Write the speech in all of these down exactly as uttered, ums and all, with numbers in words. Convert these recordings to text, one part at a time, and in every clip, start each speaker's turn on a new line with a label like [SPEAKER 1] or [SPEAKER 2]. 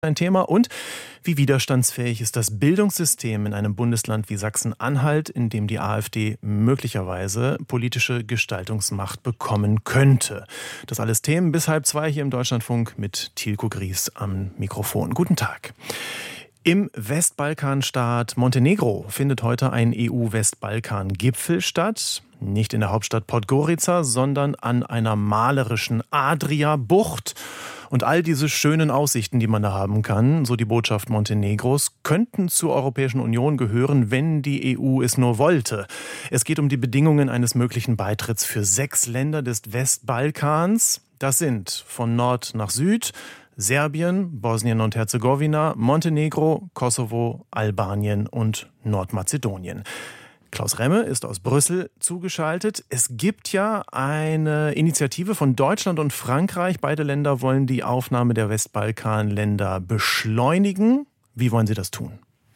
[SPEAKER 1] ein Thema. Und wie widerstandsfähig ist das Bildungssystem in einem Bundesland wie Sachsen-Anhalt, in dem die AfD möglicherweise politische Gestaltungsmacht bekommen könnte? Das alles Themen bis halb zwei hier im Deutschlandfunk mit Tilko Gries am Mikrofon. Guten Tag. Im Westbalkanstaat Montenegro findet heute ein E U-Westbalkan-Gipfel statt. Nicht in der Hauptstadt Podgorica, sondern an einer malerischen Adria-Bucht. Und all diese schönen Aussichten, die man da haben kann, so die Botschaft Montenegros, könnten zur Europäischen Union gehören, wenn die E U es nur wollte. Es geht um die Bedingungen eines möglichen Beitritts für sechs Länder des Westbalkans. Das sind von Nord nach Süd Serbien, Bosnien und Herzegowina, Montenegro, Kosovo, Albanien und Nordmazedonien. Klaus Remme ist aus Brüssel zugeschaltet. Es gibt ja eine Initiative von Deutschland und Frankreich. Beide Länder wollen die Aufnahme der Westbalkanländer beschleunigen. Wie wollen Sie das tun?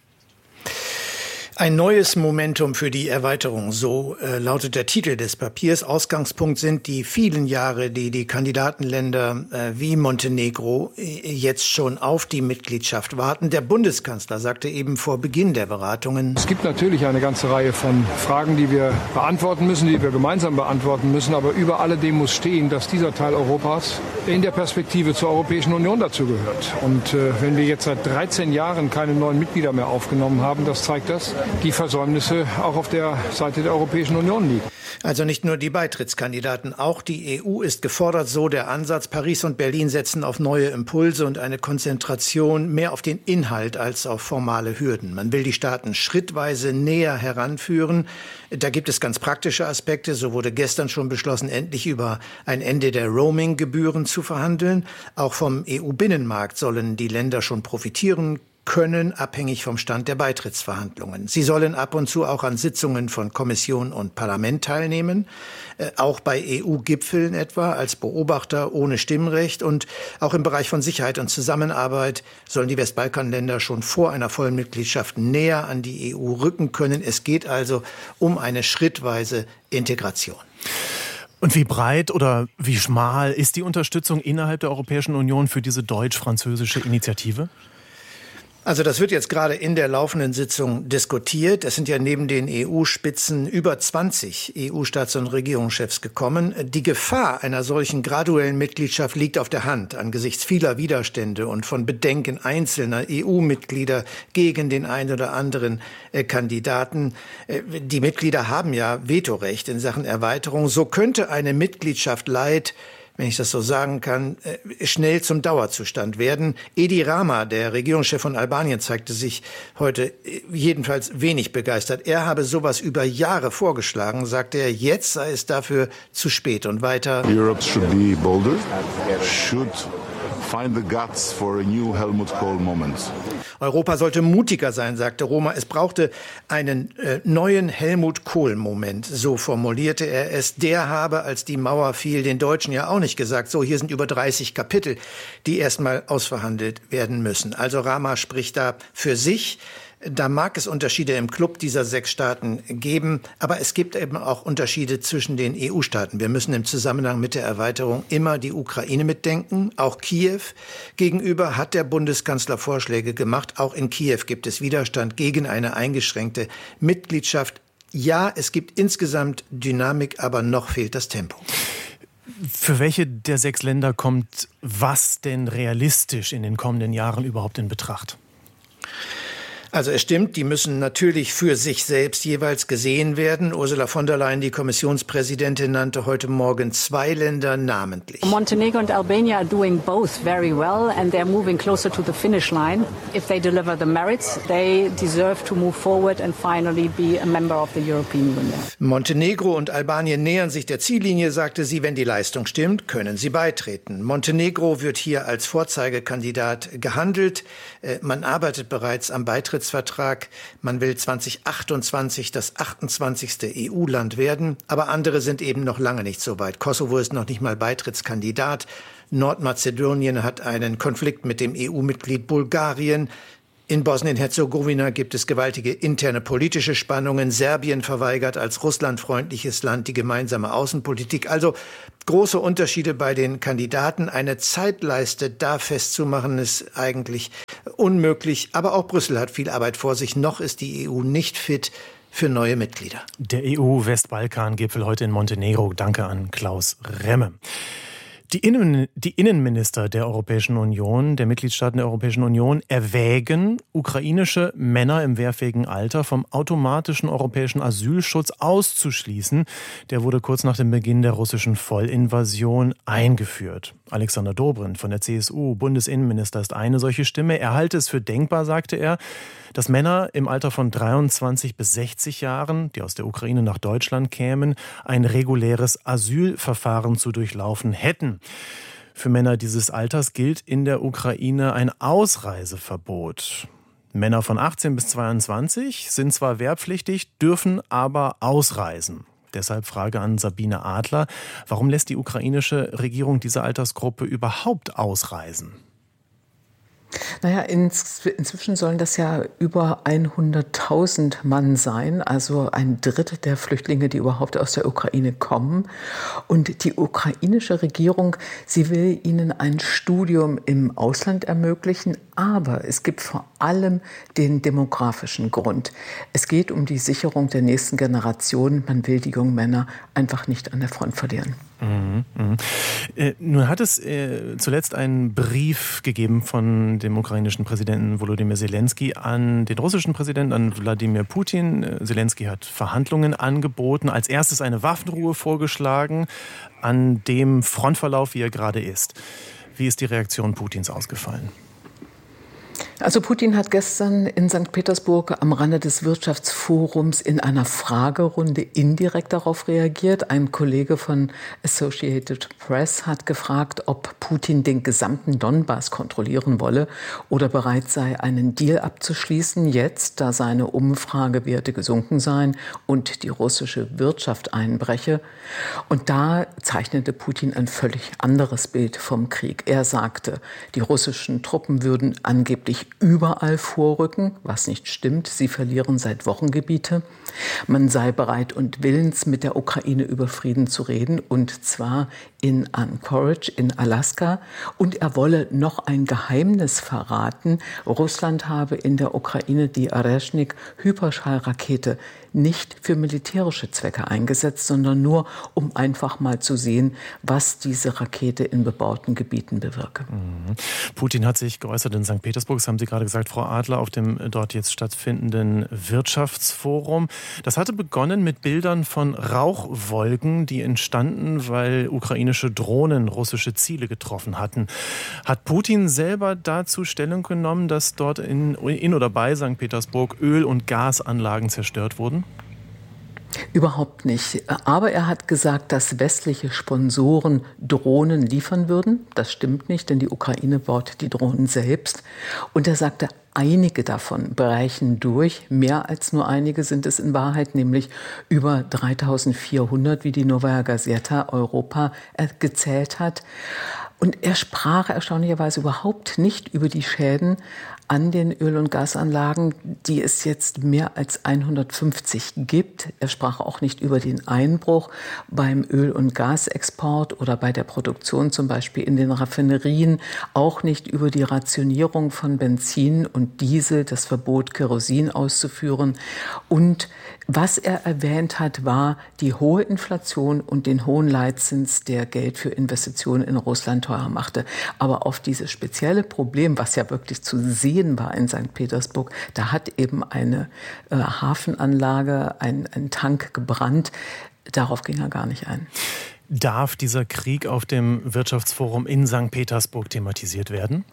[SPEAKER 2] Ein neues Momentum für die Erweiterung, so äh, lautet der Titel des Papiers. Ausgangspunkt sind die vielen Jahre, die die Kandidatenländer äh, wie Montenegro äh, jetzt schon auf die Mitgliedschaft warten. Der Bundeskanzler sagte eben vor Beginn der Beratungen:
[SPEAKER 3] Es gibt natürlich eine ganze Reihe von Fragen, die wir beantworten müssen, die wir gemeinsam beantworten müssen. Aber über alledem muss stehen, dass dieser Teil Europas in der Perspektive zur Europäischen Union dazugehört. Und äh, wenn wir jetzt seit dreizehn Jahren keine neuen Mitglieder mehr aufgenommen haben, das zeigt das, die Versäumnisse auch auf der Seite der Europäischen Union liegen.
[SPEAKER 2] Also nicht nur die Beitrittskandidaten, auch die E U ist gefordert, so der Ansatz. Paris und Berlin setzen auf neue Impulse und eine Konzentration mehr auf den Inhalt als auf formale Hürden. Man will die Staaten schrittweise näher heranführen. Da gibt es ganz praktische Aspekte. So wurde gestern schon beschlossen, endlich über ein Ende der Roaming-Gebühren zu verhandeln. Auch vom E U-Binnenmarkt sollen die Länder schon profitieren können, abhängig vom Stand der Beitrittsverhandlungen. Sie sollen ab und zu auch an Sitzungen von Kommission und Parlament teilnehmen, äh, auch bei E U-Gipfeln etwa, als Beobachter ohne Stimmrecht. Und auch im Bereich von Sicherheit und Zusammenarbeit sollen die Westbalkanländer schon vor einer vollen Mitgliedschaft näher an die E U rücken können. Es geht also um eine schrittweise Integration.
[SPEAKER 1] Und wie breit oder wie schmal ist die Unterstützung innerhalb der Europäischen Union für diese deutsch-französische Initiative?
[SPEAKER 2] Also das wird jetzt gerade in der laufenden Sitzung diskutiert. Es sind ja neben den E U-Spitzen über zwanzig E U-Staats- und Regierungschefs gekommen. Die Gefahr einer solchen graduellen Mitgliedschaft liegt auf der Hand angesichts vieler Widerstände und von Bedenken einzelner E U-Mitglieder gegen den einen oder anderen äh, Kandidaten. Äh, die Mitglieder haben ja Vetorecht in Sachen Erweiterung. So könnte eine Mitgliedschaft light, wenn ich das so sagen kann, schnell zum Dauerzustand werden. Edi Rama, der Regierungschef von Albanien, zeigte sich heute jedenfalls wenig begeistert. Er habe sowas über Jahre vorgeschlagen, sagte er, jetzt sei es dafür zu spät. Und weiter:
[SPEAKER 4] Europe should be bolder, should find the guts for a new Helmut Kohl moment.
[SPEAKER 2] Europa sollte mutiger sein, sagte Roma. Es brauchte einen äh, neuen Helmut Kohl-Moment, so formulierte er es. Der habe, als die Mauer fiel, den Deutschen ja auch nicht gesagt, so, hier sind über dreißig Kapitel, die erstmal ausverhandelt werden müssen. Also Rama spricht da für sich. Da mag es Unterschiede im Club dieser sechs Staaten geben, aber es gibt eben auch Unterschiede zwischen den E U-Staaten. Wir müssen im Zusammenhang mit der Erweiterung immer die Ukraine mitdenken. Auch Kiew gegenüber hat der Bundeskanzler Vorschläge gemacht. Auch in Kiew gibt es Widerstand gegen eine eingeschränkte Mitgliedschaft. Ja, es gibt insgesamt Dynamik, aber noch fehlt das Tempo.
[SPEAKER 1] Für welche der sechs Länder kommt was denn realistisch in den kommenden Jahren überhaupt in Betracht?
[SPEAKER 2] Also es stimmt, die müssen natürlich für sich selbst jeweils gesehen werden. Ursula von der Leyen, die Kommissionspräsidentin, nannte heute Morgen zwei Länder namentlich.
[SPEAKER 5] Montenegro and Albania are doing both very well and they're moving closer to the finish line. If they deliver the merits, they deserve to move forward and finally be a member of the European Union.
[SPEAKER 2] Montenegro und Albanien nähern sich der Ziellinie, sagte sie. Wenn die Leistung stimmt, können sie beitreten. Montenegro wird hier als Vorzeigekandidat gehandelt. Man arbeitet bereits am Beitrittsvertrag. Man will zwanzig achtundzwanzig das achtundzwanzigste E U-Land werden. Aber andere sind eben noch lange nicht so weit. Kosovo ist noch nicht mal Beitrittskandidat. Nordmazedonien hat einen Konflikt mit dem E U-Mitglied Bulgarien. In Bosnien-Herzegowina gibt es gewaltige interne politische Spannungen. Serbien verweigert als russlandfreundliches Land die gemeinsame Außenpolitik. Also große Unterschiede bei den Kandidaten. Eine Zeitleiste da festzumachen, ist eigentlich unmöglich. Aber auch Brüssel hat viel Arbeit vor sich. Noch ist die E U nicht fit für neue Mitglieder.
[SPEAKER 1] Der E U-Westbalkan-Gipfel heute in Montenegro. Danke an Klaus Remme. Die, Innen, die Innenminister der Europäischen Union, der Mitgliedstaaten der Europäischen Union, erwägen, ukrainische Männer im wehrfähigen Alter vom automatischen europäischen Asylschutz auszuschließen. Der wurde kurz nach dem Beginn der russischen Vollinvasion eingeführt. Alexander Dobrindt von der C S U, Bundesinnenminister, ist eine solche Stimme. Er halte es für denkbar, sagte er, dass Männer im Alter von dreiundzwanzig bis sechzig Jahren, die aus der Ukraine nach Deutschland kämen, ein reguläres Asylverfahren zu durchlaufen hätten. Für Männer dieses Alters gilt in der Ukraine ein Ausreiseverbot. Männer von achtzehn bis zweiundzwanzig sind zwar wehrpflichtig, dürfen aber ausreisen. Deshalb Frage an Sabine Adler: Warum lässt die ukrainische Regierung diese Altersgruppe überhaupt ausreisen?
[SPEAKER 6] Naja, inzwischen sollen das ja über hunderttausend Mann sein, also ein Drittel der Flüchtlinge, die überhaupt aus der Ukraine kommen. Und die ukrainische Regierung, sie will ihnen ein Studium im Ausland ermöglichen, aber es gibt vor allem den demografischen Grund. Es geht um die Sicherung der nächsten Generation. Man will die jungen Männer einfach nicht an der Front verlieren.
[SPEAKER 1] Mhm, mh. äh, nun hat es äh, zuletzt einen Brief gegeben von dem ukrainischen Präsidenten Volodymyr Zelensky an den russischen Präsidenten, an Wladimir Putin. Zelensky hat Verhandlungen angeboten, als erstes eine Waffenruhe vorgeschlagen an dem Frontverlauf, wie er gerade ist. Wie ist die Reaktion Putins ausgefallen?
[SPEAKER 6] Also Putin hat gestern in Sankt Petersburg am Rande des Wirtschaftsforums in einer Fragerunde indirekt darauf reagiert. Ein Kollege von Associated Press hat gefragt, ob Putin den gesamten Donbass kontrollieren wolle oder bereit sei, einen Deal abzuschließen, jetzt, da seine Umfragewerte gesunken seien und die russische Wirtschaft einbreche. Und da zeichnete Putin ein völlig anderes Bild vom Krieg. Er sagte, die russischen Truppen würden angeblich überall vorrücken, was nicht stimmt. Sie verlieren seit Wochen Gebiete. Man sei bereit und willens, mit der Ukraine über Frieden zu reden, und zwar in Anchorage in Alaska. Und er wolle noch ein Geheimnis verraten. Russland habe in der Ukraine die Oreshnik-Hyperschallrakete nicht für militärische Zwecke eingesetzt, sondern nur, um einfach mal zu sehen, was diese Rakete in bebauten Gebieten bewirke.
[SPEAKER 1] Mhm. Putin hat sich geäußert in Sankt Petersburg, das haben Sie gerade gesagt, Frau Adler, auf dem dort jetzt stattfindenden Wirtschaftsforum. Das hatte begonnen mit Bildern von Rauchwolken, die entstanden, weil ukrainische Drohnen russische Ziele getroffen hatten. Hat Putin selber dazu Stellung genommen, dass dort in, in oder bei Sankt Petersburg Öl- und Gasanlagen zerstört wurden?
[SPEAKER 6] Überhaupt nicht. Aber er hat gesagt, dass westliche Sponsoren Drohnen liefern würden. Das stimmt nicht, denn die Ukraine baut die Drohnen selbst. Und er sagte, einige davon brechen durch. Mehr als nur einige sind es in Wahrheit, nämlich über dreitausendvierhundert, wie die Novaya Gazeta Europa gezählt hat. Und er sprach erstaunlicherweise überhaupt nicht über die Schäden an den Öl- und Gasanlagen, die es jetzt mehr als hundertfünfzig gibt. Er sprach auch nicht über den Einbruch beim Öl- und Gasexport oder bei der Produktion, zum Beispiel in den Raffinerien, auch nicht über die Rationierung von Benzin und Diesel, das Verbot, Kerosin auszuführen. Und was er erwähnt hat, war die hohe Inflation und den hohen Leitzins, der Geld für Investitionen in Russland teuer machte. Aber auf dieses spezielle Problem, was ja wirklich zu sehen war in Sankt Petersburg, da hat eben eine äh, Hafenanlage, ein, ein Tank gebrannt. Darauf ging er gar nicht ein.
[SPEAKER 1] Darf dieser Krieg auf dem Wirtschaftsforum in Sankt Petersburg thematisiert werden?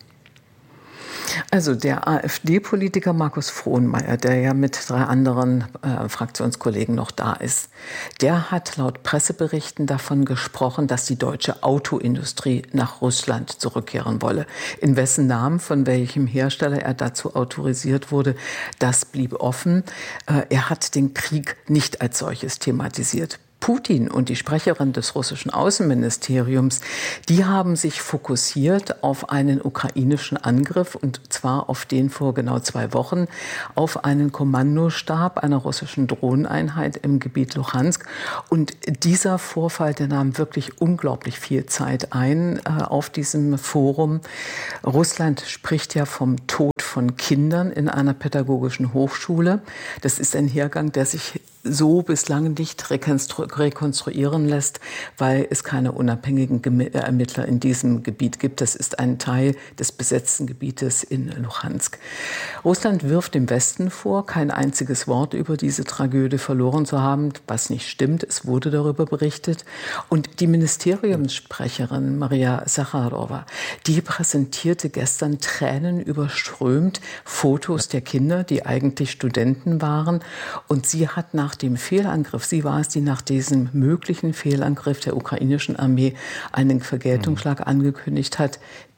[SPEAKER 6] Also der AfD-Politiker Markus Frohnmeier, der ja mit drei anderen äh, Fraktionskollegen noch da ist, der hat laut Presseberichten davon gesprochen, dass die deutsche Autoindustrie nach Russland zurückkehren wolle. In wessen Namen, von welchem Hersteller er dazu autorisiert wurde, das blieb offen. Äh, er hat den Krieg nicht als solches thematisiert. Putin und die Sprecherin des russischen Außenministeriums, die haben sich fokussiert auf einen ukrainischen Angriff, und zwar auf den vor genau zwei Wochen, auf einen Kommandostab einer russischen Drohneneinheit im Gebiet Luhansk. Und dieser Vorfall, der nahm wirklich unglaublich viel Zeit ein äh, auf diesem Forum. Russland spricht ja vom Tod von Kindern in einer pädagogischen Hochschule. Das ist ein Hergang, der sich so bislang nicht rekonstru- rekonstruieren lässt, weil es keine unabhängigen Gem- Ermittler in diesem Gebiet gibt. Das ist ein Teil des besetzten Gebietes in Luhansk. Russland wirft dem Westen vor, kein einziges Wort über diese Tragödie verloren zu haben, was nicht stimmt. Es wurde darüber berichtet. Und die Ministeriumssprecherin Maria Sacharowa, die präsentierte gestern tränenüberströmt Fotos der Kinder, die eigentlich Studenten waren. Und sie hat nach dem Fehlangriff, sie war es, die nach diesem möglichen Fehlangriff der ukrainischen Armee einen Vergeltungsschlag mhm. angekündigt hat,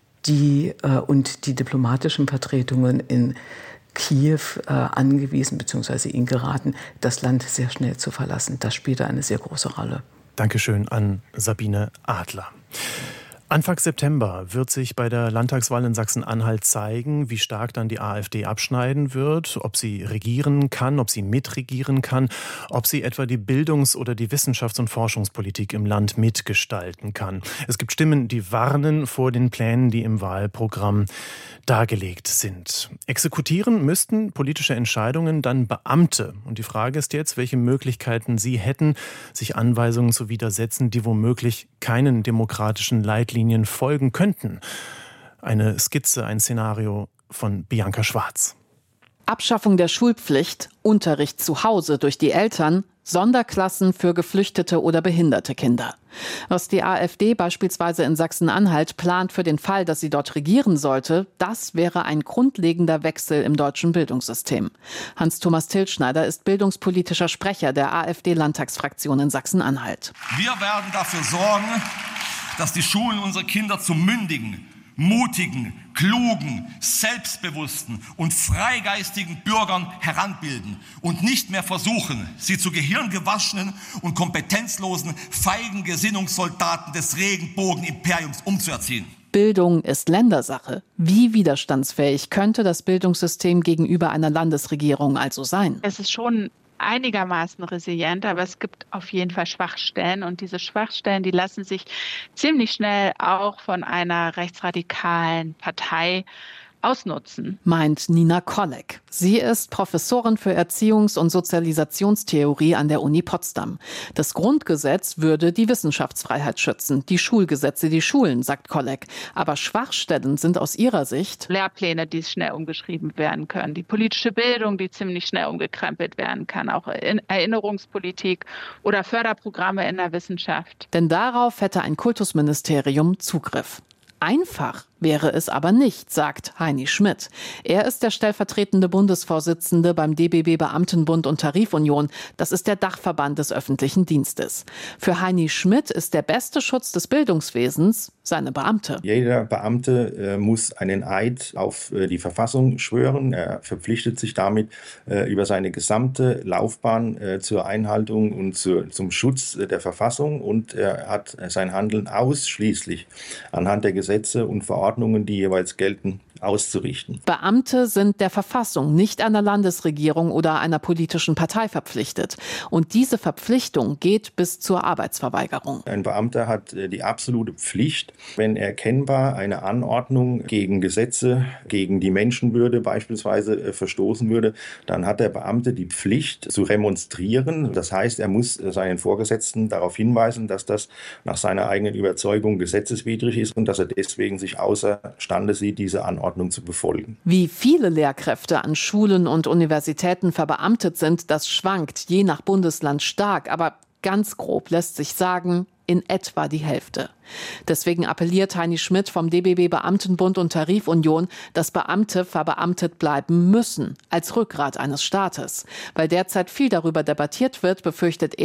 [SPEAKER 6] die äh, und die diplomatischen Vertretungen in Kiew äh, angewiesen bzw. ihnen geraten, das Land sehr schnell zu verlassen. Das spielte eine sehr große Rolle.
[SPEAKER 1] Dankeschön an Sabine Adler. Anfang September wird sich bei der Landtagswahl in Sachsen-Anhalt zeigen, wie stark dann die AfD abschneiden wird, ob sie regieren kann, ob sie mitregieren kann, ob sie etwa die Bildungs- oder die Wissenschafts- und Forschungspolitik im Land mitgestalten kann. Es gibt Stimmen, die warnen vor den Plänen, die im Wahlprogramm dargelegt sind. Exekutieren müssten politische Entscheidungen dann Beamte. Und die Frage ist jetzt, welche Möglichkeiten sie hätten, sich Anweisungen zu widersetzen, die womöglich keinen demokratischen Leitlinien folgen könnten. Eine Skizze, ein Szenario von Bianca Schwarz.
[SPEAKER 7] Abschaffung der Schulpflicht, Unterricht zu Hause durch die Eltern, Sonderklassen für geflüchtete oder behinderte Kinder. Was die AfD beispielsweise in Sachsen-Anhalt plant für den Fall, dass sie dort regieren sollte, das wäre ein grundlegender Wechsel im deutschen Bildungssystem. Hans-Thomas Tilschneider ist bildungspolitischer Sprecher der AfD-Landtagsfraktion in Sachsen-Anhalt.
[SPEAKER 8] Wir werden dafür sorgen, dass die Schulen unsere Kinder zu mündigen, mutigen, klugen, selbstbewussten und freigeistigen Bürgern heranbilden und nicht mehr versuchen, sie zu gehirngewaschenen und kompetenzlosen, feigen Gesinnungssoldaten des Regenbogenimperiums umzuerziehen.
[SPEAKER 7] Bildung ist Ländersache. Wie widerstandsfähig könnte das Bildungssystem gegenüber einer Landesregierung also sein?
[SPEAKER 9] Es ist schon einigermaßen resilient, aber es gibt auf jeden Fall Schwachstellen, und diese Schwachstellen, die lassen sich ziemlich schnell auch von einer rechtsradikalen Partei ausnutzen.
[SPEAKER 7] Meint Nina Kolleg. Sie ist Professorin für Erziehungs- und Sozialisationstheorie an der Uni Potsdam. Das Grundgesetz würde die Wissenschaftsfreiheit schützen, die Schulgesetze die Schulen, sagt Kolleg. Aber Schwachstellen sind aus ihrer Sicht
[SPEAKER 9] Lehrpläne, die schnell umgeschrieben werden können, die politische Bildung, die ziemlich schnell umgekrempelt werden kann, auch Erinnerungspolitik oder Förderprogramme in der Wissenschaft.
[SPEAKER 7] Denn darauf hätte ein Kultusministerium Zugriff. Einfach wäre es aber nicht, sagt Heini Schmidt. Er ist der stellvertretende Bundesvorsitzende beim D B B Beamtenbund und Tarifunion. Das ist der Dachverband des öffentlichen Dienstes. Für Heini Schmidt ist der beste Schutz des Bildungswesens seine Beamte.
[SPEAKER 10] Jeder Beamte äh, muss einen Eid auf äh, die Verfassung schwören. Er verpflichtet sich damit äh, über seine gesamte Laufbahn äh, zur Einhaltung und zur, zum Schutz äh, der Verfassung, und er hat äh, sein Handeln ausschließlich anhand der Gesetze und Verordnungen, die jeweils gelten, auszurichten.
[SPEAKER 7] Beamte sind der Verfassung, nicht einer Landesregierung oder einer politischen Partei verpflichtet. Und diese Verpflichtung geht bis zur Arbeitsverweigerung.
[SPEAKER 10] Ein Beamter hat die absolute Pflicht, wenn erkennbar eine Anordnung gegen Gesetze, gegen die Menschenwürde beispielsweise verstoßen würde, dann hat der Beamte die Pflicht zu remonstrieren. Das heißt, er muss seinen Vorgesetzten darauf hinweisen, dass das nach seiner eigenen Überzeugung gesetzeswidrig ist und dass er deswegen sich außerstande sieht, diese Anordnung zu befolgen.
[SPEAKER 7] Wie viele Lehrkräfte an Schulen und Universitäten verbeamtet sind, das schwankt je nach Bundesland stark, aber ganz grob lässt sich sagen, in etwa die Hälfte. Deswegen appelliert Heini Schmidt vom D B B Beamtenbund und Tarifunion, dass Beamte verbeamtet bleiben müssen, als Rückgrat eines Staates. Weil derzeit viel darüber debattiert wird, befürchtet er,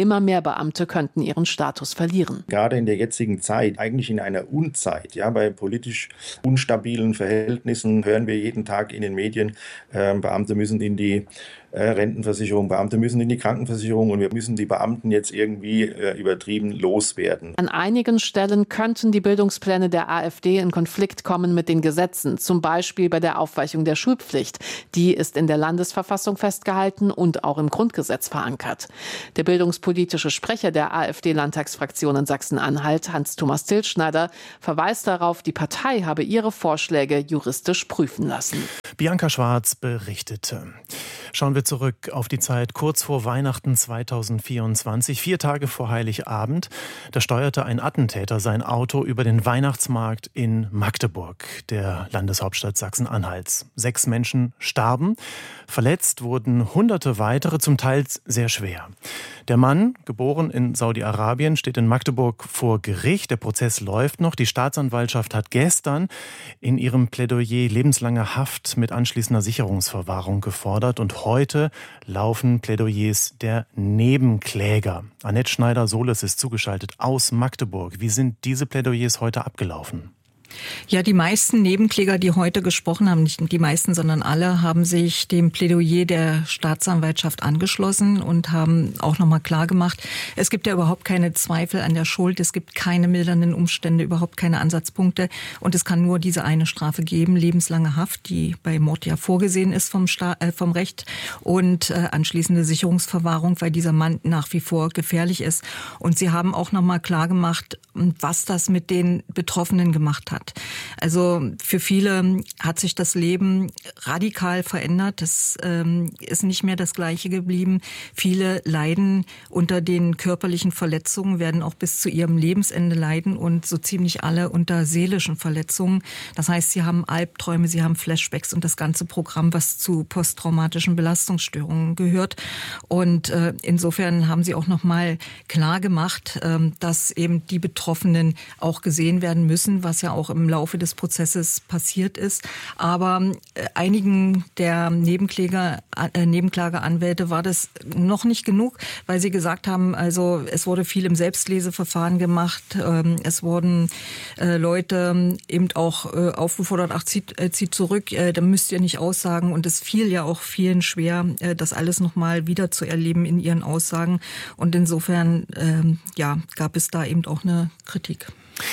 [SPEAKER 7] Immer mehr Beamte könnten ihren Status verlieren.
[SPEAKER 10] Gerade in der jetzigen Zeit, eigentlich in einer Unzeit, ja, bei politisch unstabilen Verhältnissen hören wir jeden Tag in den Medien, äh, Beamte müssen in die äh, Rentenversicherung, Beamte müssen in die Krankenversicherung und wir müssen die Beamten jetzt irgendwie äh, übertrieben loswerden.
[SPEAKER 7] An einigen Stellen könnten die Bildungspläne der AfD in Konflikt kommen mit den Gesetzen, zum Beispiel bei der Aufweichung der Schulpflicht. Die ist in der Landesverfassung festgehalten und auch im Grundgesetz verankert. Der bildungspolitische Sprecher der AfD-Landtagsfraktion in Sachsen-Anhalt, Hans-Thomas Tilschneider, verweist darauf, die Partei habe ihre Vorschläge juristisch prüfen lassen.
[SPEAKER 1] Bianca Schwarz berichtete. Schauen wir zurück auf die Zeit kurz vor Weihnachten zweitausendvierundzwanzig, vier Tage vor Heiligabend. Da steuerte ein Attentäter sein Auto über den Weihnachtsmarkt in Magdeburg, der Landeshauptstadt Sachsen-Anhalts. Sechs Menschen starben, verletzt wurden hunderte weitere, zum Teil sehr schwer. Der Mann, geboren in Saudi-Arabien, steht in Magdeburg vor Gericht. Der Prozess läuft noch. Die Staatsanwaltschaft hat gestern in ihrem Plädoyer lebenslange Haft mit anschließender Sicherungsverwahrung gefordert. Und heute laufen Plädoyers der Nebenkläger. Annette Schneider-Soles ist zugeschaltet aus Magdeburg. Wie sind diese Plädoyers heute abgelaufen?
[SPEAKER 11] Ja, die meisten Nebenkläger, die heute gesprochen haben, nicht die meisten, sondern alle, haben sich dem Plädoyer der Staatsanwaltschaft angeschlossen und haben auch nochmal klargemacht, es gibt ja überhaupt keine Zweifel an der Schuld, es gibt keine mildernden Umstände, überhaupt keine Ansatzpunkte und es kann nur diese eine Strafe geben, lebenslange Haft, die bei Mord ja vorgesehen ist vom, Sta- äh, vom Recht und äh, anschließende Sicherungsverwahrung, weil dieser Mann nach wie vor gefährlich ist. Und sie haben auch nochmal klargemacht, was das mit den Betroffenen gemacht hat. Also für viele hat sich das Leben radikal verändert. Es ähm, ist nicht mehr das Gleiche geblieben. Viele leiden unter den körperlichen Verletzungen, werden auch bis zu ihrem Lebensende leiden und so ziemlich alle unter seelischen Verletzungen. Das heißt, sie haben Albträume, sie haben Flashbacks und das ganze Programm, was zu posttraumatischen Belastungsstörungen gehört. Und äh, insofern haben sie auch noch mal klar gemacht, äh, dass eben die Betroffenen auch gesehen werden müssen, was ja auch im Laufe des Prozesses passiert ist. Aber äh, einigen der Nebenkläger, äh, Nebenklageanwälte war das noch nicht genug, weil sie gesagt haben, also es wurde viel im Selbstleseverfahren gemacht. Ähm, es wurden äh, Leute eben auch äh, aufgefordert, ach, zieht, äh, zieht zurück, äh, da müsst ihr nicht aussagen. Und es fiel ja auch vielen schwer, äh, das alles nochmal wieder zu erleben in ihren Aussagen. Und insofern äh, ja, gab es da eben auch eine Kritik.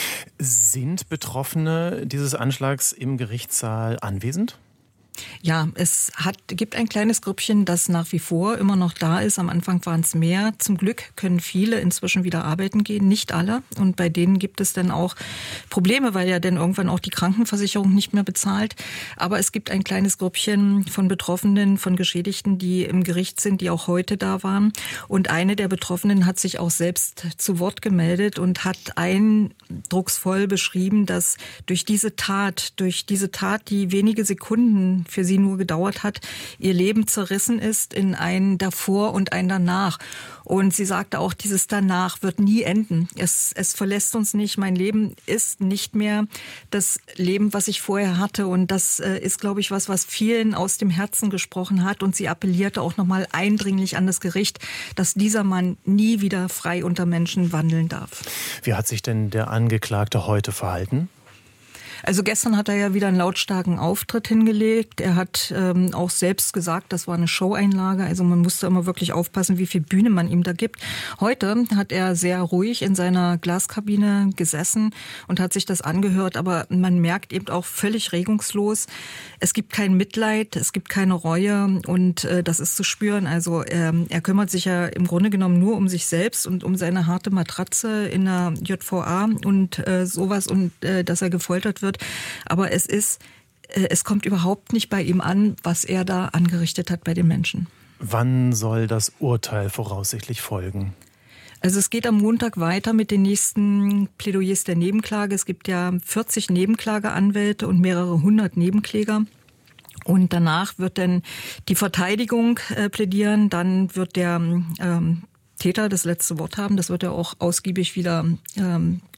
[SPEAKER 1] Sind Betroffene dieses Anschlags im Gerichtssaal anwesend?
[SPEAKER 11] Ja, es hat, gibt ein kleines Grüppchen, das nach wie vor immer noch da ist. Am Anfang waren es mehr. Zum Glück können viele inzwischen wieder arbeiten gehen, nicht alle. Und bei denen gibt es dann auch Probleme, weil ja dann irgendwann auch die Krankenversicherung nicht mehr bezahlt. Aber es gibt ein kleines Grüppchen von Betroffenen, von Geschädigten, die im Gericht sind, die auch heute da waren. Und eine der Betroffenen hat sich auch selbst zu Wort gemeldet und hat eindrucksvoll beschrieben, dass durch diese Tat, durch diese Tat, die wenige Sekunden für sie nur gedauert hat, ihr Leben zerrissen ist in ein Davor und ein Danach. Und sie sagte auch, dieses Danach wird nie enden. Es, es verlässt uns nicht. Mein Leben ist nicht mehr das Leben, was ich vorher hatte. Und das äh, ist, glaube ich, was, was vielen aus dem Herzen gesprochen hat. Und sie appellierte auch nochmal eindringlich an das Gericht, dass dieser Mann nie wieder frei unter Menschen wandeln darf.
[SPEAKER 1] Wie hat sich denn der Angeklagte heute verhalten?
[SPEAKER 11] Also gestern hat er ja wieder einen lautstarken Auftritt hingelegt. Er hat ähm, auch selbst gesagt, das war eine Showeinlage. Also man musste immer wirklich aufpassen, wie viel Bühne man ihm da gibt. Heute hat er sehr ruhig in seiner Glaskabine gesessen und hat sich das angehört. Aber man merkt eben auch völlig regungslos. Es gibt kein Mitleid, es gibt keine Reue und äh, das ist zu spüren. Also äh, er kümmert sich ja im Grunde genommen nur um sich selbst und um seine harte Matratze in der J V A und äh, sowas und äh, dass er gefoltert wird. Aber es ist, es kommt überhaupt nicht bei ihm an, was er da angerichtet hat bei den Menschen.
[SPEAKER 1] Wann soll das Urteil voraussichtlich folgen?
[SPEAKER 11] Also es geht am Montag weiter mit den nächsten Plädoyers der Nebenklage. Es gibt ja vierzig Nebenklageanwälte und mehrere hundert Nebenkläger. Und danach wird dann die Verteidigung äh, plädieren. Dann wird der ähm, Täter das letzte Wort haben. Das wird er auch ausgiebig wieder ähm,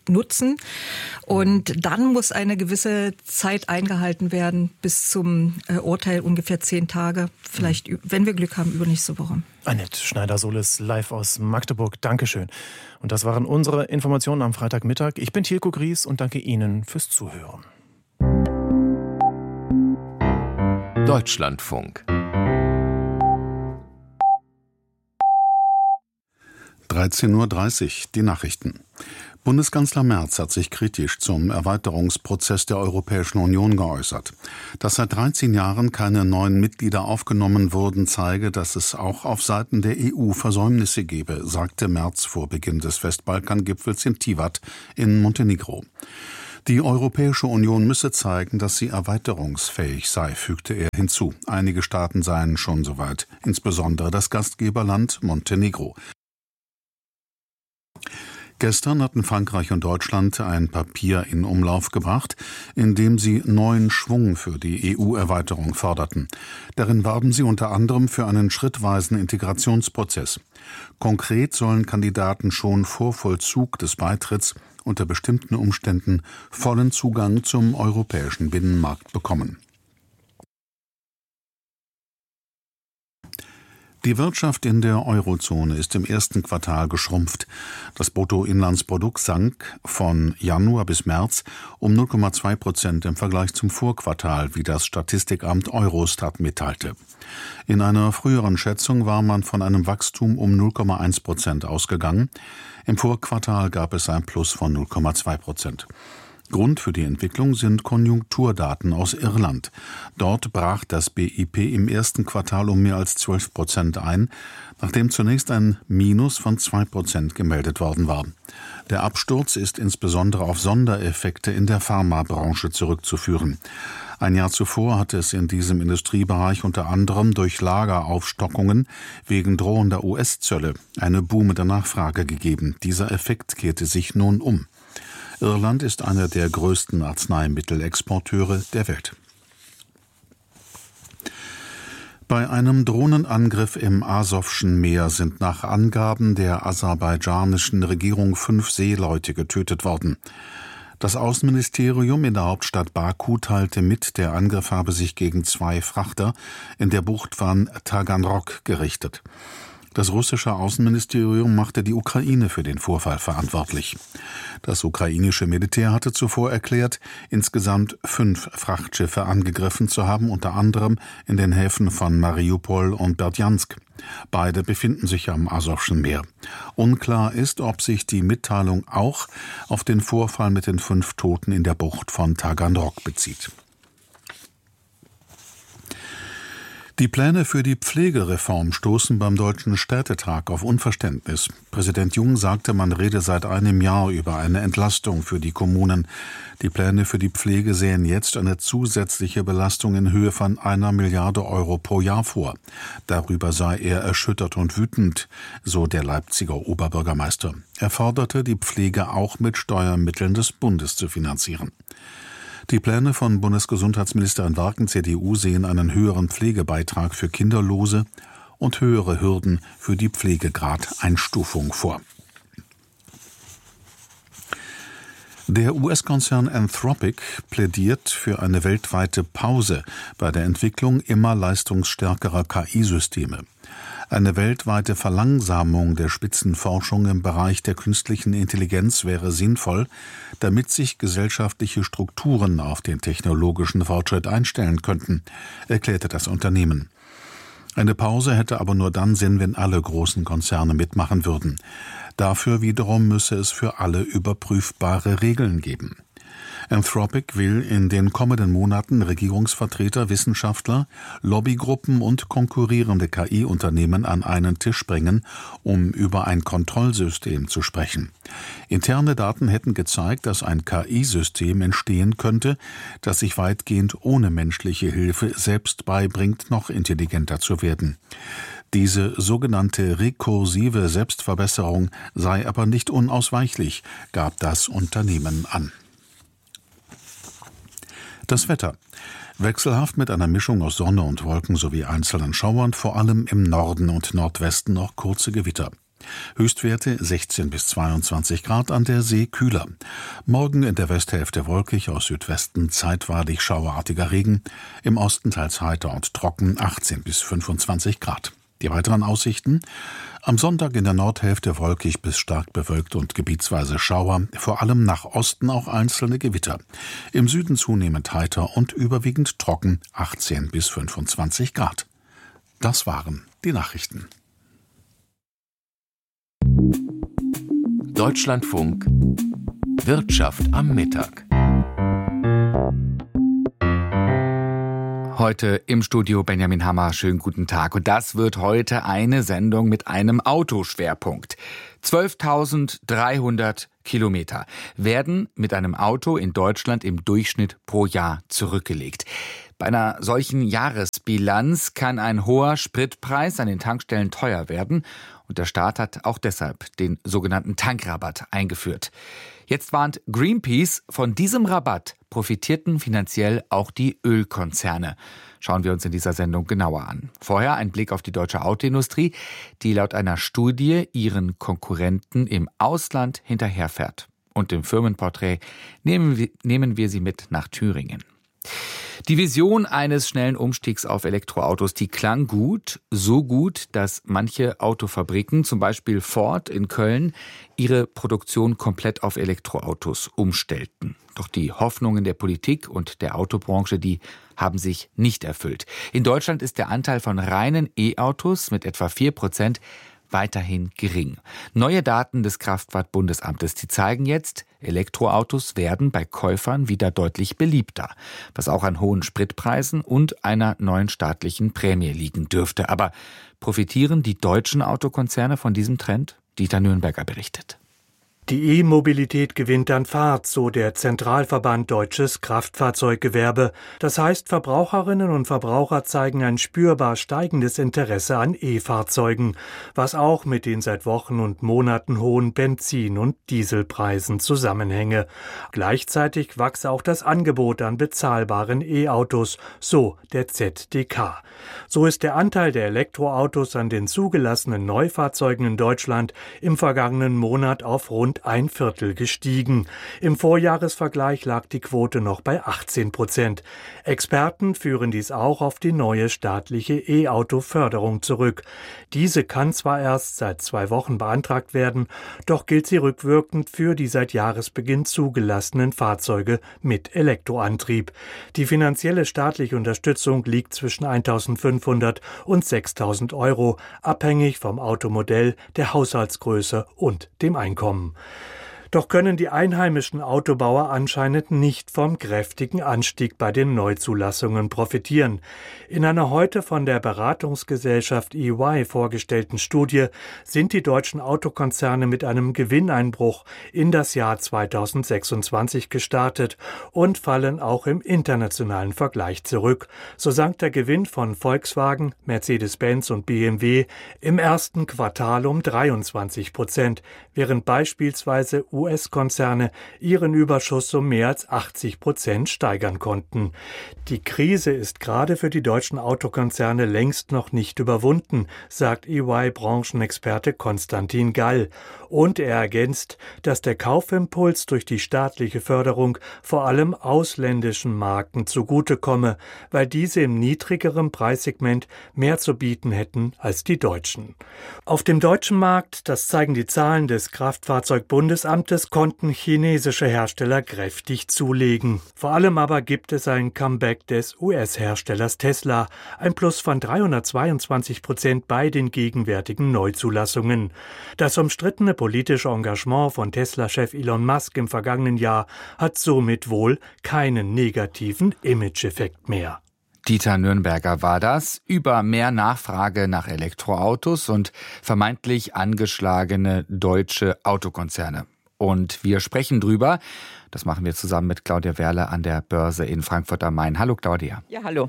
[SPEAKER 11] nutzen. Und dann muss eine gewisse Zeit eingehalten werden bis zum äh, Urteil, ungefähr zehn Tage. Vielleicht, mhm. wenn wir Glück haben, übernächste Woche.
[SPEAKER 1] Annette Schneider-Solis live aus Magdeburg. Dankeschön. Und das waren unsere Informationen am Freitagmittag. Ich bin Tilko Gries und danke Ihnen fürs Zuhören.
[SPEAKER 12] Deutschlandfunk.
[SPEAKER 13] dreizehn Uhr dreißig, die Nachrichten. Bundeskanzler Merz hat sich kritisch zum Erweiterungsprozess der Europäischen Union geäußert. Dass seit dreizehn Jahren keine neuen Mitglieder aufgenommen wurden, zeige, dass es auch auf Seiten der E U Versäumnisse gebe, sagte Merz vor Beginn des Westbalkan-Gipfels in Tivat in Montenegro. Die Europäische Union müsse zeigen, dass sie erweiterungsfähig sei, fügte er hinzu. Einige Staaten seien schon soweit, insbesondere das Gastgeberland Montenegro. Gestern hatten Frankreich und Deutschland ein Papier in Umlauf gebracht, in dem sie neuen Schwung für die E U-Erweiterung forderten. Darin warben sie unter anderem für einen schrittweisen Integrationsprozess. Konkret sollen Kandidaten schon vor Vollzug des Beitritts unter bestimmten Umständen vollen Zugang zum europäischen Binnenmarkt bekommen. Die Wirtschaft in der Eurozone ist im ersten Quartal geschrumpft. Das Bruttoinlandsprodukt sank von Januar bis März um null Komma zwei Prozent im Vergleich zum Vorquartal, wie das Statistikamt Eurostat mitteilte. In einer früheren Schätzung war man von einem Wachstum um null Komma eins Prozent ausgegangen. Im Vorquartal gab es ein Plus von null Komma zwei Prozent. Grund für die Entwicklung sind Konjunkturdaten aus Irland. Dort brach das B I P im ersten Quartal um mehr als zwölf Prozent ein, nachdem zunächst ein Minus von zwei Prozent gemeldet worden war. Der Absturz ist insbesondere auf Sondereffekte in der Pharmabranche zurückzuführen. Ein Jahr zuvor hatte es in diesem Industriebereich unter anderem durch Lageraufstockungen wegen drohender U S-Zölle eine boomende Nachfrage gegeben. Dieser Effekt kehrte sich nun um. Irland ist einer der größten Arzneimittelexporteure der Welt. Bei einem Drohnenangriff im Asowschen Meer sind nach Angaben der aserbaidschanischen Regierung fünf Seeleute getötet worden. Das Außenministerium in der Hauptstadt Baku teilte mit, der Angriff habe sich gegen zwei Frachter in der Bucht von Taganrog gerichtet. Das russische Außenministerium machte die Ukraine für den Vorfall verantwortlich. Das ukrainische Militär hatte zuvor erklärt, insgesamt fünf Frachtschiffe angegriffen zu haben, unter anderem in den Häfen von Mariupol und Berdjansk. Beide befinden sich am Asowschen Meer. Unklar ist, ob sich die Mitteilung auch auf den Vorfall mit den fünf Toten in der Bucht von Taganrog bezieht. Die Pläne für die Pflegereform stoßen beim Deutschen Städtetag auf Unverständnis. Präsident Jung sagte, man rede seit einem Jahr über eine Entlastung für die Kommunen. Die Pläne für die Pflege sehen jetzt eine zusätzliche Belastung in Höhe von einer Milliarde Euro pro Jahr vor. Darüber sei er erschüttert und wütend, so der Leipziger Oberbürgermeister. Er forderte, die Pflege auch mit Steuermitteln des Bundes zu finanzieren. Die Pläne von Bundesgesundheitsministerin Warken, C D U, sehen einen höheren Pflegebeitrag für Kinderlose und höhere Hürden für die Pflegegradeinstufung vor. Der U S-Konzern Anthropic plädiert für eine weltweite Pause bei der Entwicklung immer leistungsstärkerer K I-Systeme. Eine weltweite Verlangsamung der Spitzenforschung im Bereich der künstlichen Intelligenz wäre sinnvoll, damit sich gesellschaftliche Strukturen auf den technologischen Fortschritt einstellen könnten, erklärte das Unternehmen. Eine Pause hätte aber nur dann Sinn, wenn alle großen Konzerne mitmachen würden. Dafür wiederum müsse es für alle überprüfbare Regeln geben. Anthropic will in den kommenden Monaten Regierungsvertreter, Wissenschaftler, Lobbygruppen und konkurrierende K I-Unternehmen an einen Tisch bringen, um über ein Kontrollsystem zu sprechen. Interne Daten hätten gezeigt, dass ein K I-System entstehen könnte, das sich weitgehend ohne menschliche Hilfe selbst beibringt, noch intelligenter zu werden. Diese sogenannte rekursive Selbstverbesserung sei aber nicht unausweichlich, gab das Unternehmen an. Das Wetter. Wechselhaft mit einer Mischung aus Sonne und Wolken sowie einzelnen Schauern, vor allem im Norden und Nordwesten noch kurze Gewitter. Höchstwerte sechzehn bis zweiundzwanzig Grad, an der See kühler. Morgen in der Westhälfte wolkig, aus Südwesten zeitweilig schauerartiger Regen. Im Osten teils heiter und trocken, achtzehn bis fünfundzwanzig Grad. Die weiteren Aussichten: Am Sonntag in der Nordhälfte wolkig bis stark bewölkt und gebietsweise Schauer, vor allem nach Osten auch einzelne Gewitter. Im Süden zunehmend heiter und überwiegend trocken, achtzehn bis fünfundzwanzig Grad. Das waren die Nachrichten.
[SPEAKER 12] Deutschlandfunk Wirtschaft am Mittag. Heute im Studio Benjamin Hammer. Schönen guten Tag. Und das wird heute eine Sendung mit einem Autoschwerpunkt. zwölftausenddreihundert Kilometer werden mit einem Auto in Deutschland im Durchschnitt pro Jahr zurückgelegt. Bei einer solchen Jahresbilanz kann ein hoher Spritpreis an den Tankstellen teuer werden. Und der Staat hat auch deshalb den sogenannten Tankrabatt eingeführt. Jetzt warnt Greenpeace, von diesem Rabatt profitierten finanziell auch die Ölkonzerne. Schauen wir uns in dieser Sendung genauer an. Vorher ein Blick auf die deutsche Autoindustrie, die laut einer Studie ihren Konkurrenten im Ausland hinterherfährt. Und im Firmenporträt nehmen wir, nehmen wir sie mit nach Thüringen. Die Vision eines schnellen Umstiegs auf Elektroautos, die klang gut, so gut, dass manche Autofabriken, zum Beispiel Ford in Köln, ihre Produktion komplett auf Elektroautos umstellten. Doch die Hoffnungen der Politik und der Autobranche, die haben sich nicht erfüllt. In Deutschland ist der Anteil von reinen E-Autos mit etwa vier Prozent weiterhin gering. Neue Daten des Kraftfahrtbundesamtes, die zeigen jetzt, Elektroautos werden bei Käufern wieder deutlich beliebter, was auch an hohen Spritpreisen und einer neuen staatlichen Prämie liegen dürfte. Aber profitieren die deutschen Autokonzerne von diesem Trend? Dieter Nürnberger berichtet.
[SPEAKER 14] Die E-Mobilität gewinnt an Fahrt, so der Zentralverband Deutsches Kraftfahrzeuggewerbe. Das heißt, Verbraucherinnen und Verbraucher zeigen ein spürbar steigendes Interesse an E-Fahrzeugen, was auch mit den seit Wochen und Monaten hohen Benzin- und Dieselpreisen zusammenhänge. Gleichzeitig wachse auch das Angebot an bezahlbaren E-Autos, so der Z D K. So ist der Anteil der Elektroautos an den zugelassenen Neufahrzeugen in Deutschland im vergangenen Monat auf rund ein Viertel gestiegen. Im Vorjahresvergleich lag die Quote noch bei achtzehn Prozent. Experten führen dies auch auf die neue staatliche E-Auto-Förderung zurück. Diese kann zwar erst seit zwei Wochen beantragt werden, doch gilt sie rückwirkend für die seit Jahresbeginn zugelassenen Fahrzeuge mit Elektroantrieb. Die finanzielle staatliche Unterstützung liegt zwischen eintausendfünfhundert und sechstausend Euro, abhängig vom Automodell, der Haushaltsgröße und dem Einkommen. Doch können die einheimischen Autobauer anscheinend nicht vom kräftigen Anstieg bei den Neuzulassungen profitieren. In einer heute von der Beratungsgesellschaft E Y vorgestellten Studie sind die deutschen Autokonzerne mit einem Gewinneinbruch in das Jahr zweitausendsechsundzwanzig gestartet und fallen auch im internationalen Vergleich zurück. So sank der Gewinn von Volkswagen, Mercedes-Benz und B M W im ersten Quartal um dreiundzwanzig Prozent, während beispielsweise U S-Konzerne ihren Überschuss um mehr als achtzig Prozent steigern konnten. Die Krise ist gerade für die deutschen Autokonzerne längst noch nicht überwunden, sagt E Y-Branchenexperte Konstantin Gall. Und er ergänzt, dass der Kaufimpuls durch die staatliche Förderung vor allem ausländischen Marken zugutekomme, weil diese im niedrigeren Preissegment mehr zu bieten hätten als die deutschen. Auf dem deutschen Markt, das zeigen die Zahlen des Kraftfahrzeugbundesamtes, konnten chinesische Hersteller kräftig zulegen. Vor allem aber gibt es ein Comeback des U S-Herstellers Tesla, ein Plus von dreihundertzweiundzwanzig Prozent bei den gegenwärtigen Neuzulassungen. Das umstrittene politische Engagement von Tesla-Chef Elon Musk im vergangenen Jahr hat somit wohl keinen negativen Image-Effekt mehr.
[SPEAKER 12] Dieter Nürnberger war das, über mehr Nachfrage nach Elektroautos und vermeintlich angeschlagene deutsche Autokonzerne. Und wir sprechen drüber. Das machen wir zusammen mit Claudia Werle an der Börse in Frankfurt am Main. Hallo Claudia.
[SPEAKER 15] Ja, hallo.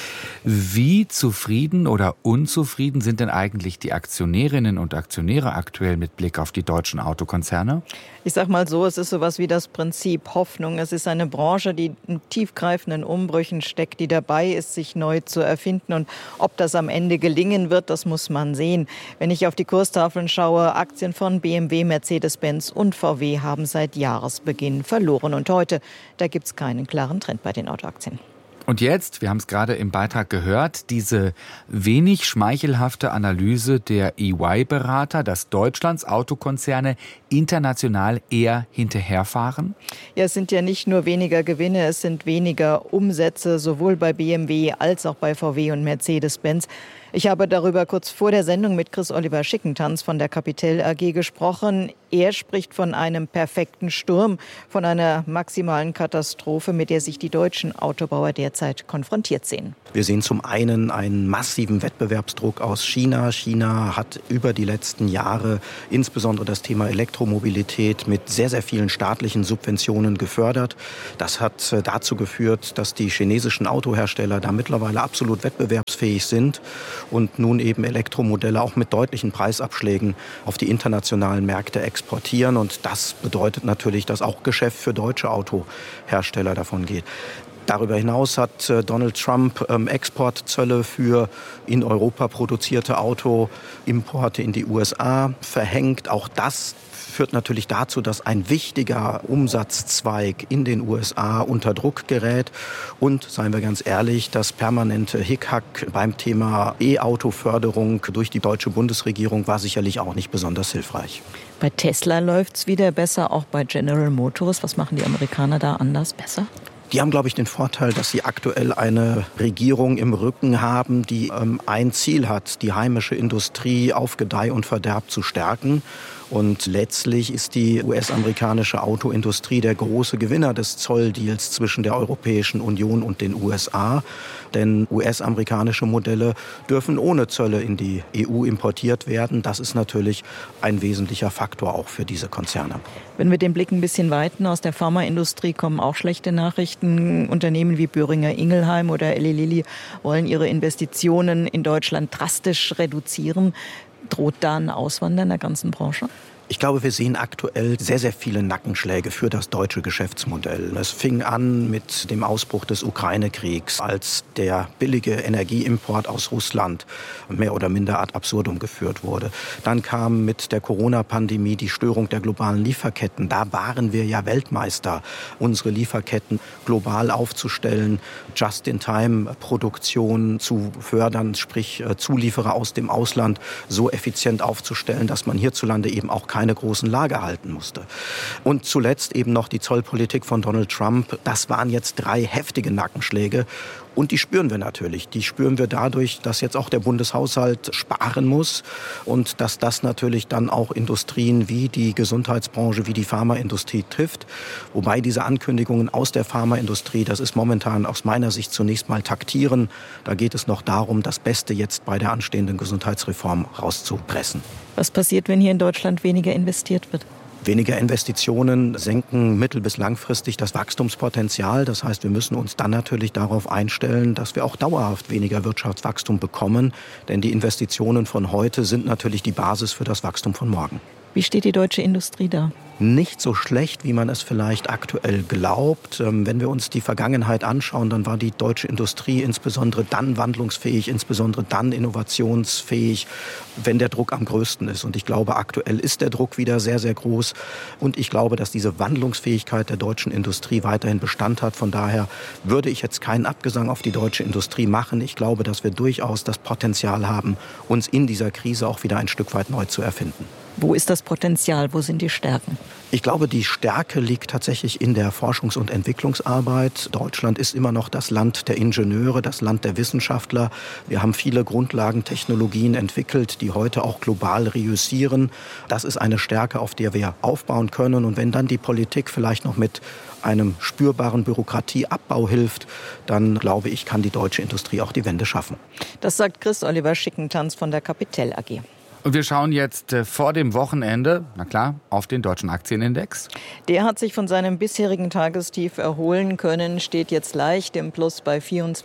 [SPEAKER 12] Wie zufrieden oder unzufrieden sind denn eigentlich die Aktionärinnen und Aktionäre aktuell mit Blick auf die deutschen Autokonzerne?
[SPEAKER 15] Ich sag mal so, es ist sowas wie das Prinzip Hoffnung. Es ist eine Branche, die in tiefgreifenden Umbrüchen steckt, die dabei ist, sich neu zu erfinden. Und ob das am Ende gelingen wird, das muss man sehen. Wenn ich auf die Kurstafeln schaue, Aktien von B M W, Mercedes-Benz und V W haben seit Jahresbeginn verloren. Und heute, da gibt es keinen klaren Trend bei den Autoaktien.
[SPEAKER 12] Und jetzt, wir haben es gerade im Beitrag gehört, diese wenig schmeichelhafte Analyse der E Y-Berater, dass Deutschlands Autokonzerne international eher hinterherfahren?
[SPEAKER 15] Ja, es sind ja nicht nur weniger Gewinne, es sind weniger Umsätze, sowohl bei B M W als auch bei V W und Mercedes-Benz. Ich habe darüber kurz vor der Sendung mit Chris-Oliver Schickentanz von der Capital A G gesprochen. Er spricht von einem perfekten Sturm, von einer maximalen Katastrophe, mit der sich die deutschen Autobauer derzeit konfrontiert sehen.
[SPEAKER 16] Wir sehen zum einen einen massiven Wettbewerbsdruck aus China. China hat über die letzten Jahre insbesondere das Thema Elektromobilität mit sehr, sehr vielen staatlichen Subventionen gefördert. Das hat dazu geführt, dass die chinesischen Autohersteller da mittlerweile absolut wettbewerbsfähig sind und nun eben Elektromodelle auch mit deutlichen Preisabschlägen auf die internationalen Märkte exportieren. Und das bedeutet natürlich, dass auch Geschäft für deutsche Autohersteller davon geht. Darüber hinaus hat Donald Trump ähm, Exportzölle für in Europa produzierte Autoimporte in die U S A verhängt. Auch das führt natürlich dazu, dass ein wichtiger Umsatzzweig in den U S A unter Druck gerät. Und, seien wir ganz ehrlich, das permanente Hickhack beim Thema E-Auto-Förderung durch die deutsche Bundesregierung war sicherlich auch nicht besonders hilfreich.
[SPEAKER 15] Bei Tesla läuft es wieder besser, auch bei General Motors. Was machen die Amerikaner da anders besser?
[SPEAKER 16] Die haben, glaube ich, den Vorteil, dass sie aktuell eine Regierung im Rücken haben, die ähm, ein Ziel hat, die heimische Industrie auf Gedeih und Verderb zu stärken. Und letztlich ist die U S-amerikanische Autoindustrie der große Gewinner des Zolldeals zwischen der Europäischen Union und den U S A. Denn U S-amerikanische Modelle dürfen ohne Zölle in die E U importiert werden. Das ist natürlich ein wesentlicher Faktor auch für diese Konzerne.
[SPEAKER 15] Wenn wir den Blick ein bisschen weiten, aus der Pharmaindustrie kommen auch schlechte Nachrichten. Unternehmen wie Boehringer Ingelheim oder Eli Lilly wollen ihre Investitionen in Deutschland drastisch reduzieren. Droht da ein Auswandern der ganzen Branche?
[SPEAKER 16] Ich glaube, wir sehen aktuell sehr, sehr viele Nackenschläge für das deutsche Geschäftsmodell. Es fing an mit dem Ausbruch des Ukraine-Kriegs, als der billige Energieimport aus Russland mehr oder minder ad absurdum geführt wurde. Dann kam mit der Corona-Pandemie die Störung der globalen Lieferketten. Da waren wir ja Weltmeister, unsere Lieferketten global aufzustellen, Just-in-Time-Produktion zu fördern, sprich Zulieferer aus dem Ausland so effizient aufzustellen, dass man hierzulande eben auch keine großen Lager halten musste. Und zuletzt eben noch die Zollpolitik von Donald Trump. Das waren jetzt drei heftige Nackenschläge. Und die spüren wir natürlich. Die spüren wir dadurch, dass jetzt auch der Bundeshaushalt sparen muss und dass das natürlich dann auch Industrien wie die Gesundheitsbranche, wie die Pharmaindustrie trifft. Wobei diese Ankündigungen aus der Pharmaindustrie, das ist momentan aus meiner Sicht zunächst mal taktieren. Da geht es noch darum, das Beste jetzt bei der anstehenden Gesundheitsreform rauszupressen.
[SPEAKER 15] Was passiert, wenn hier in Deutschland weniger investiert wird?
[SPEAKER 16] Weniger Investitionen senken mittel- bis langfristig das Wachstumspotenzial. Das heißt, wir müssen uns dann natürlich darauf einstellen, dass wir auch dauerhaft weniger Wirtschaftswachstum bekommen. Denn die Investitionen von heute sind natürlich die Basis für das Wachstum von morgen.
[SPEAKER 15] Wie steht die deutsche Industrie da?
[SPEAKER 16] Nicht so schlecht, wie man es vielleicht aktuell glaubt. Wenn wir uns die Vergangenheit anschauen, dann war die deutsche Industrie insbesondere dann wandlungsfähig, insbesondere dann innovationsfähig, wenn der Druck am größten ist. Und ich glaube, aktuell ist der Druck wieder sehr, sehr groß. Und ich glaube, dass diese Wandlungsfähigkeit der deutschen Industrie weiterhin Bestand hat. Von daher würde ich jetzt keinen Abgesang auf die deutsche Industrie machen. Ich glaube, dass wir durchaus das Potenzial haben, uns in dieser Krise auch wieder ein Stück weit neu zu erfinden.
[SPEAKER 15] Wo ist das Potenzial? Wo sind die Stärken?
[SPEAKER 16] Ich glaube, die Stärke liegt tatsächlich in der Forschungs- und Entwicklungsarbeit. Deutschland ist immer noch das Land der Ingenieure, das Land der Wissenschaftler. Wir haben viele Grundlagentechnologien entwickelt, die heute auch global reüssieren. Das ist eine Stärke, auf der wir aufbauen können. Und wenn dann die Politik vielleicht noch mit einem spürbaren Bürokratieabbau hilft, dann glaube ich, kann die deutsche Industrie auch die Wende schaffen.
[SPEAKER 15] Das sagt Chris-Oliver Schickentanz von der Capital A G.
[SPEAKER 12] Und wir schauen jetzt äh, vor dem Wochenende, na klar, auf den deutschen Aktienindex.
[SPEAKER 15] Der hat sich von seinem bisherigen Tagestief erholen können, steht jetzt leicht im Plus bei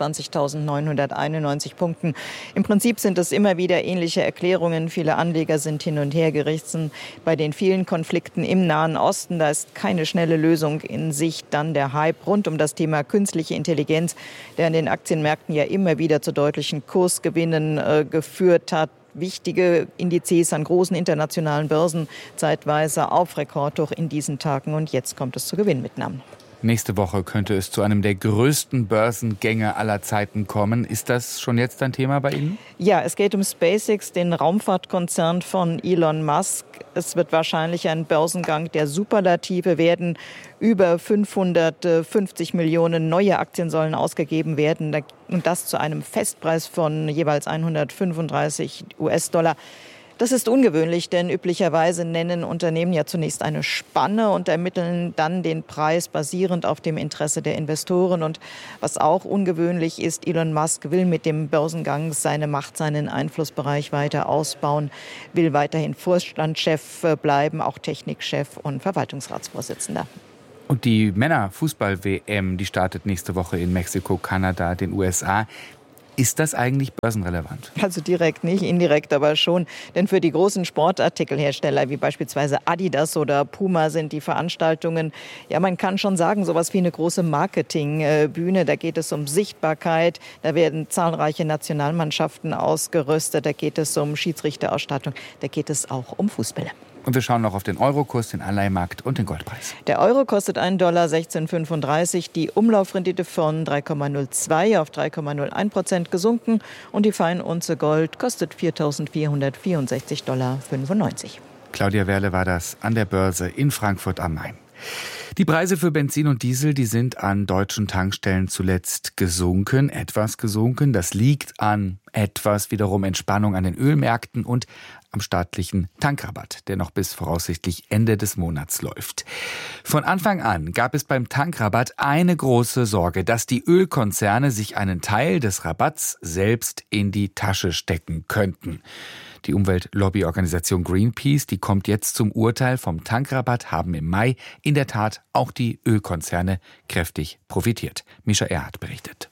[SPEAKER 15] vierundzwanzigtausendneunhunderteinundneunzig Punkten. Im Prinzip sind es immer wieder ähnliche Erklärungen. Viele Anleger sind hin und her gerissen. Bei den vielen Konflikten im Nahen Osten, da ist keine schnelle Lösung in Sicht. Dann der Hype rund um das Thema künstliche Intelligenz, der an den Aktienmärkten ja immer wieder zu deutlichen Kursgewinnen äh, geführt hat. Wichtige Indizes an großen internationalen Börsen zeitweise auf Rekordhoch in diesen Tagen. Und jetzt kommt es zu Gewinnmitnahmen.
[SPEAKER 12] Nächste Woche könnte es zu einem der größten Börsengänge aller Zeiten kommen. Ist das schon jetzt ein Thema bei Ihnen?
[SPEAKER 15] Ja, es geht um SpaceX, den Raumfahrtkonzern von Elon Musk. Es wird wahrscheinlich ein Börsengang der Superlative werden. Über fünfhundertfünfzig Millionen neue Aktien sollen ausgegeben werden. Und das zu einem Festpreis von jeweils hundertfünfunddreißig US-Dollar. Das ist ungewöhnlich, denn üblicherweise nennen Unternehmen ja zunächst eine Spanne und ermitteln dann den Preis basierend auf dem Interesse der Investoren. Und was auch ungewöhnlich ist, Elon Musk will mit dem Börsengang seine Macht, seinen Einflussbereich weiter ausbauen, will weiterhin Vorstandschef bleiben, auch Technikchef und Verwaltungsratsvorsitzender.
[SPEAKER 12] Und die Männer-Fußball-W M, die startet nächste Woche in Mexiko, Kanada, den U S A. Ist das eigentlich börsenrelevant?
[SPEAKER 15] Also direkt nicht, indirekt aber schon. Denn für die großen Sportartikelhersteller wie beispielsweise Adidas oder Puma sind die Veranstaltungen, ja man kann schon sagen, sowas wie eine große Marketingbühne. Da geht es um Sichtbarkeit, da werden zahlreiche Nationalmannschaften ausgerüstet, da geht es um Schiedsrichterausstattung, da geht es auch um Fußbälle.
[SPEAKER 12] Und wir schauen noch auf den Eurokurs, den Anleihemarkt und den Goldpreis.
[SPEAKER 15] Der Euro kostet ein Dollar sechzehn Komma fünfunddreißig, die Umlaufrendite von drei Komma null zwei auf drei Komma null eins Prozent gesunken und die Feinunze Gold kostet viertausendvierhundertvierundsechzig Dollar fünfundneunzig.
[SPEAKER 12] Claudia Werle war das an der Börse in Frankfurt am Main. Die Preise für Benzin und Diesel, die sind an deutschen Tankstellen zuletzt gesunken, etwas gesunken. Das liegt an etwas wiederum Entspannung an den Ölmärkten und am staatlichen Tankrabatt, der noch bis voraussichtlich Ende des Monats läuft. Von Anfang an gab es beim Tankrabatt eine große Sorge, dass die Ölkonzerne sich einen Teil des Rabatts selbst in die Tasche stecken könnten. Die Umweltlobby-Organisation Greenpeace, die kommt jetzt zum Urteil. Vom Tankrabatt haben im Mai in der Tat auch die Ölkonzerne kräftig profitiert. Mischa Erhardt berichtet.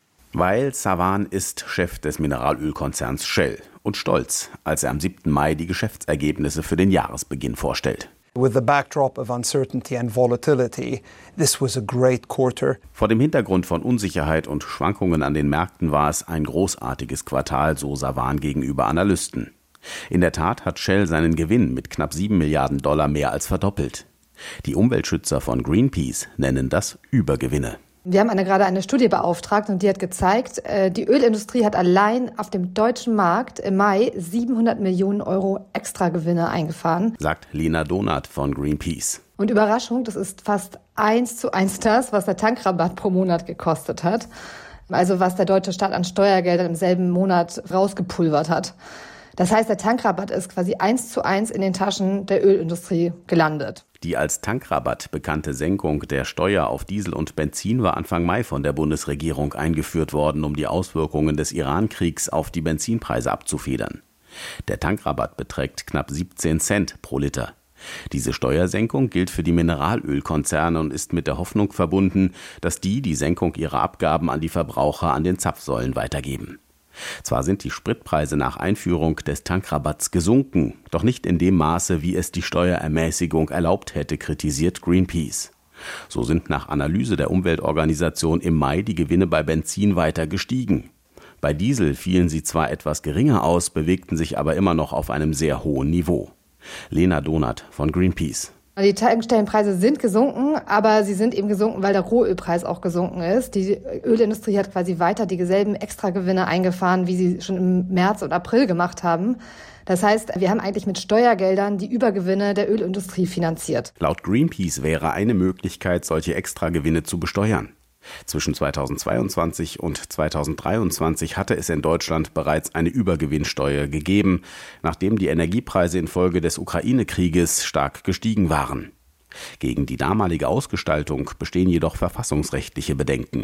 [SPEAKER 17] Weil Savan ist Chef des Mineralölkonzerns Shell und stolz, als er am siebten Mai die Geschäftsergebnisse für den Jahresbeginn vorstellt.
[SPEAKER 18] With the backdrop of uncertainty and volatility, this was a great quarter.
[SPEAKER 17] Vor dem Hintergrund von Unsicherheit und Schwankungen an den Märkten war es ein großartiges Quartal, so Savan gegenüber Analysten. In der Tat hat Shell seinen Gewinn mit knapp sieben Milliarden Dollar mehr als verdoppelt. Die Umweltschützer von Greenpeace nennen das Übergewinne.
[SPEAKER 19] Wir haben eine, gerade eine Studie beauftragt und die hat gezeigt, die Ölindustrie hat allein auf dem deutschen Markt im Mai siebenhundert Millionen Euro Extragewinne eingefahren,
[SPEAKER 17] sagt Lena Donath von Greenpeace.
[SPEAKER 19] Und Überraschung, das ist fast eins zu eins das, was der Tankrabatt pro Monat gekostet hat. Also was der deutsche Staat an Steuergeldern im selben Monat rausgepulvert hat. Das heißt, der Tankrabatt ist quasi eins zu eins in den Taschen der Ölindustrie gelandet.
[SPEAKER 17] Die als Tankrabatt bekannte Senkung der Steuer auf Diesel und Benzin war Anfang Mai von der Bundesregierung eingeführt worden, um die Auswirkungen des Iran-Kriegs auf die Benzinpreise abzufedern. Der Tankrabatt beträgt knapp siebzehn Cent pro Liter. Diese Steuersenkung gilt für die Mineralölkonzerne und ist mit der Hoffnung verbunden, dass die die Senkung ihrer Abgaben an die Verbraucher an den Zapfsäulen weitergeben. Zwar sind die Spritpreise nach Einführung des Tankrabatts gesunken, doch nicht in dem Maße, wie es die Steuerermäßigung erlaubt hätte, kritisiert Greenpeace. So sind nach Analyse der Umweltorganisation im Mai die Gewinne bei Benzin weiter gestiegen. Bei Diesel fielen sie zwar etwas geringer aus, bewegten sich aber immer noch auf einem sehr hohen Niveau. Lena Donath von Greenpeace.
[SPEAKER 19] Die Tankstellenpreise sind gesunken, aber sie sind eben gesunken, weil der Rohölpreis auch gesunken ist. Die Ölindustrie hat quasi weiter dieselben Extragewinne eingefahren, wie sie schon im März und April gemacht haben. Das heißt, wir haben eigentlich mit Steuergeldern die Übergewinne der Ölindustrie finanziert.
[SPEAKER 17] Laut Greenpeace wäre eine Möglichkeit, solche Extragewinne zu besteuern. Zwischen zweitausendzweiundzwanzig und zweitausenddreiundzwanzig hatte es in Deutschland bereits eine Übergewinnsteuer gegeben, nachdem die Energiepreise infolge des Ukraine-Krieges stark gestiegen waren. Gegen die damalige Ausgestaltung bestehen jedoch verfassungsrechtliche Bedenken.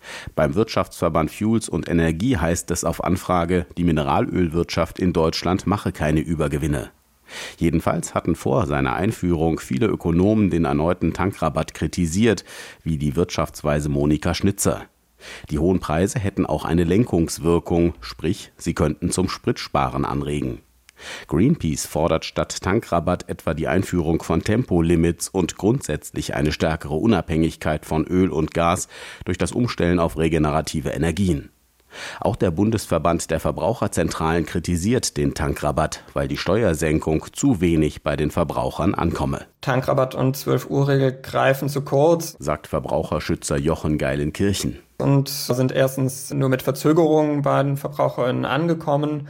[SPEAKER 17] Beim Wirtschaftsverband Fuels und Energie heißt es auf Anfrage, die Mineralölwirtschaft in Deutschland mache keine Übergewinne. Jedenfalls hatten vor seiner Einführung viele Ökonomen den erneuten Tankrabatt kritisiert, wie die Wirtschaftsweise Monika Schnitzer. Die hohen Preise hätten auch eine Lenkungswirkung, sprich, sie könnten zum Spritsparen anregen. Greenpeace fordert statt Tankrabatt etwa die Einführung von Tempolimits und grundsätzlich eine stärkere Unabhängigkeit von Öl und Gas durch das Umstellen auf regenerative Energien. Auch der Bundesverband der Verbraucherzentralen kritisiert den Tankrabatt, weil die Steuersenkung zu wenig bei den Verbrauchern ankomme.
[SPEAKER 20] Tankrabatt und zwölf-Uhr-Regel greifen zu kurz,
[SPEAKER 17] sagt Verbraucherschützer Jochen Geilenkirchen.
[SPEAKER 20] Und sind erstens nur mit Verzögerungen bei den VerbraucherInnen angekommen.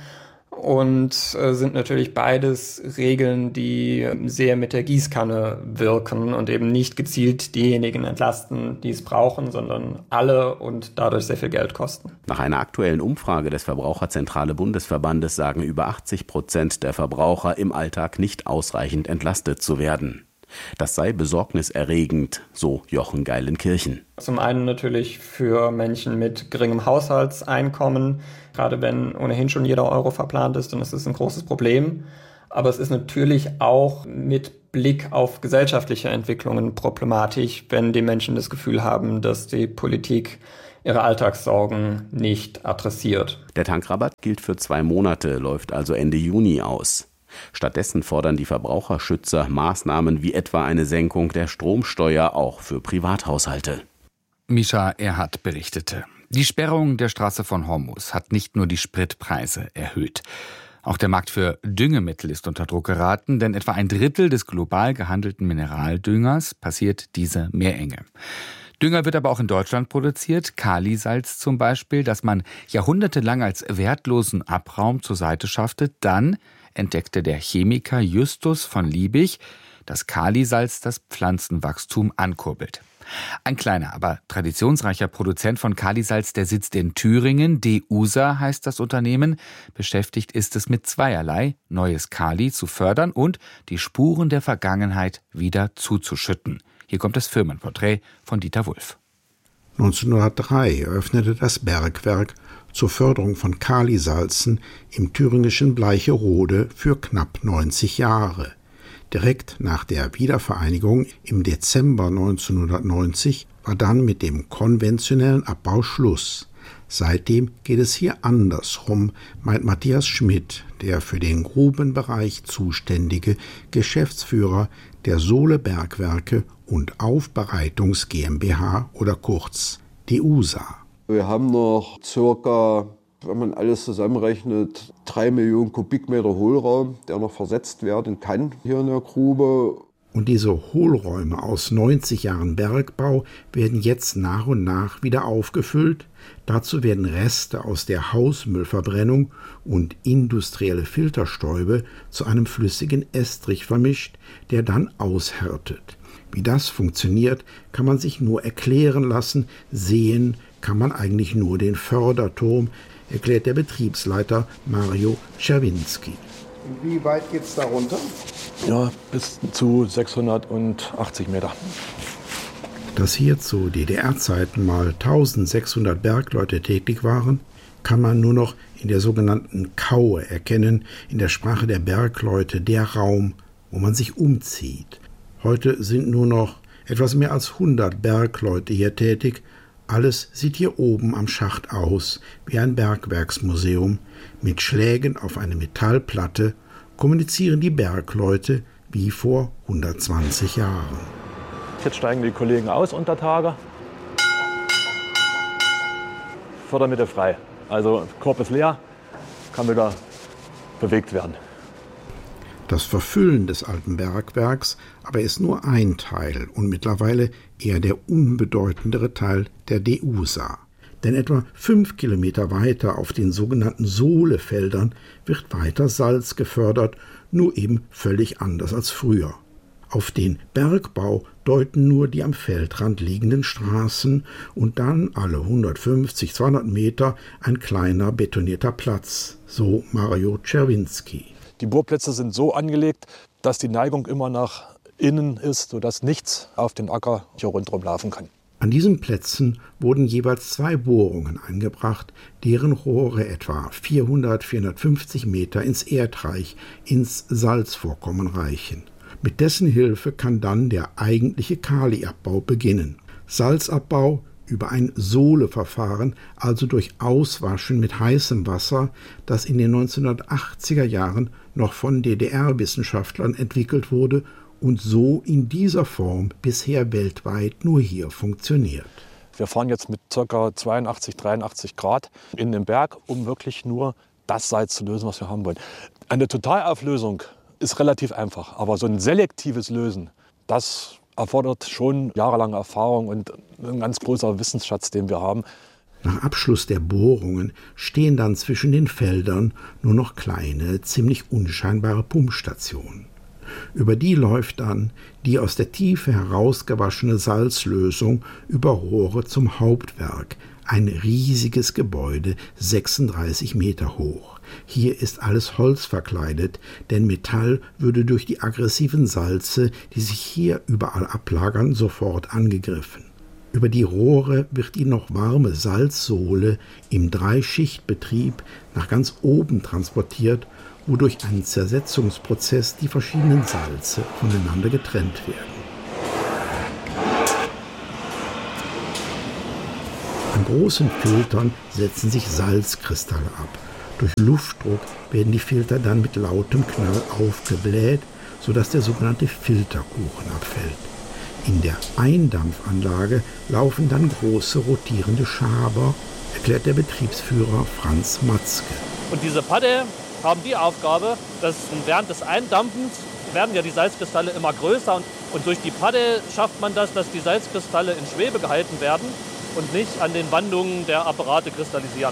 [SPEAKER 20] Und sind natürlich beides Regeln, die sehr mit der Gießkanne wirken und eben nicht gezielt diejenigen entlasten, die es brauchen, sondern alle und dadurch sehr viel Geld kosten.
[SPEAKER 17] Nach einer aktuellen Umfrage des Verbraucherzentrale Bundesverbandes sagen über achtzig Prozent der Verbraucher im Alltag nicht ausreichend entlastet zu werden. Das sei besorgniserregend, so Jochen Geilenkirchen.
[SPEAKER 20] Zum einen natürlich für Menschen mit geringem Haushaltseinkommen. Gerade wenn ohnehin schon jeder Euro verplant ist, dann ist es ein großes Problem. Aber es ist natürlich auch mit Blick auf gesellschaftliche Entwicklungen problematisch, wenn die Menschen das Gefühl haben, dass die Politik ihre Alltagssorgen nicht adressiert.
[SPEAKER 17] Der Tankrabatt gilt für zwei Monate, läuft also Ende Juni aus. Stattdessen fordern die Verbraucherschützer Maßnahmen wie etwa eine Senkung der Stromsteuer auch für Privathaushalte.
[SPEAKER 12] Mischa Erhardt berichtete. Die Sperrung der Straße von Hormuz hat nicht nur die Spritpreise erhöht. Auch der Markt für Düngemittel ist unter Druck geraten, denn etwa ein Drittel des global gehandelten Mineraldüngers passiert diese Meerenge. Dünger wird aber auch in Deutschland produziert, Kalisalz zum Beispiel, das man jahrhundertelang als wertlosen Abraum zur Seite schaffte. Dann entdeckte der Chemiker Justus von Liebig, dass Kalisalz das Pflanzenwachstum ankurbelt. Ein kleiner, aber traditionsreicher Produzent von Kalisalz, der sitzt in Thüringen. DEUSA heißt das Unternehmen. Beschäftigt ist es mit zweierlei: neues Kali zu fördern und die Spuren der Vergangenheit wieder zuzuschütten. Hier kommt das Firmenporträt von Dieter Wulff.
[SPEAKER 21] neunzehnhundertdrei eröffnete das Bergwerk zur Förderung von Kalisalzen im thüringischen Bleicherode für knapp neunzig Jahre. Direkt nach der Wiedervereinigung im Dezember neunzehnhundertneunzig war dann mit dem konventionellen Abbau Schluss. Seitdem geht es hier andersrum, meint Matthias Schmidt, der für den Grubenbereich zuständige Geschäftsführer der Sohle Bergwerke und Aufbereitungs GmbH oder kurz DEUSA.
[SPEAKER 22] Wir haben noch circa, wenn man alles zusammenrechnet, drei Millionen Kubikmeter Hohlraum, der noch versetzt werden kann hier in der Grube.
[SPEAKER 21] Und diese Hohlräume aus neunzig Jahren Bergbau werden jetzt nach und nach wieder aufgefüllt. Dazu werden Reste aus der Hausmüllverbrennung und industrielle Filterstäube zu einem flüssigen Estrich vermischt, der dann aushärtet. Wie das funktioniert, kann man sich nur erklären lassen. Sehen kann man eigentlich nur den Förderturm, erklärt der Betriebsleiter Mario Czerwinski.
[SPEAKER 23] Wie weit geht es da runter?
[SPEAKER 24] Ja, bis zu sechshundertachtzig Meter.
[SPEAKER 21] Dass hier zu D D R-Zeiten mal eintausendsechshundert Bergleute tätig waren, kann man nur noch in der sogenannten Kaue erkennen, in der Sprache der Bergleute der Raum, wo man sich umzieht. Heute sind nur noch etwas mehr als hundert Bergleute hier tätig. Alles sieht hier oben am Schacht aus wie ein Bergwerksmuseum. Mit Schlägen auf eine Metallplatte kommunizieren die Bergleute wie vor hundertzwanzig Jahren.
[SPEAKER 24] Jetzt steigen die Kollegen aus unter Tage. Fördermitte frei. Also Korb ist leer, kann wieder bewegt werden.
[SPEAKER 21] Das Verfüllen des alten Bergwerks aber ist nur ein Teil und mittlerweile eher der unbedeutendere Teil der DEUSA. Denn etwa fünf Kilometer weiter auf den sogenannten Sohlefeldern wird weiter Salz gefördert, nur eben völlig anders als früher. Auf den Bergbau deuten nur die am Feldrand liegenden Straßen und dann alle hundertfünfzig, zweihundert Meter ein kleiner betonierter Platz, so Mario Czerwinski.
[SPEAKER 24] Die Bohrplätze sind so angelegt, dass die Neigung immer nach innen ist, sodass nichts auf den Acker hier rundherum laufen kann.
[SPEAKER 21] An diesen Plätzen wurden jeweils zwei Bohrungen angebracht, deren Rohre etwa vierhundert, vierhundertfünfzig Meter ins Erdreich, ins Salzvorkommen reichen. Mit dessen Hilfe kann dann der eigentliche Kaliabbau beginnen. Salzabbau über ein Sohleverfahren, also durch Auswaschen mit heißem Wasser, das in den neunzehnhundertachtziger Jahren noch von D D R-Wissenschaftlern entwickelt wurde und so in dieser Form bisher weltweit nur hier funktioniert.
[SPEAKER 24] Wir fahren jetzt mit ca. zweiundachtzig, dreiundachtzig Grad in den Berg, um wirklich nur das Salz zu lösen, was wir haben wollen. Eine Totalauflösung ist relativ einfach, aber so ein selektives Lösen, das erfordert schon jahrelange Erfahrung und ein ganz großer Wissensschatz, den wir haben.
[SPEAKER 21] Nach Abschluss der Bohrungen stehen dann zwischen den Feldern nur noch kleine, ziemlich unscheinbare Pumpstationen. Über die läuft dann die aus der Tiefe herausgewaschene Salzlösung über Rohre zum Hauptwerk, ein riesiges Gebäude, sechsunddreißig Meter hoch. Hier ist alles Holz verkleidet, denn Metall würde durch die aggressiven Salze, die sich hier überall ablagern, sofort angegriffen. Über die Rohre wird die noch warme Salzsohle im Dreischichtbetrieb nach ganz oben transportiert, wo durch einen Zersetzungsprozess die verschiedenen Salze voneinander getrennt werden. An großen Filtern setzen sich Salzkristalle ab. Durch Luftdruck werden die Filter dann mit lautem Knall aufgebläht, sodass der sogenannte Filterkuchen abfällt. In der Eindampfanlage laufen dann große rotierende Schaber, erklärt der Betriebsführer Franz Matzke.
[SPEAKER 2] Und diese Patte haben die Aufgabe, dass während des Eindampfens werden ja die Salzkristalle immer größer und, und durch die Patte schafft man das, dass die Salzkristalle in Schwebe gehalten werden und nicht an den Wandungen der Apparate kristallisieren.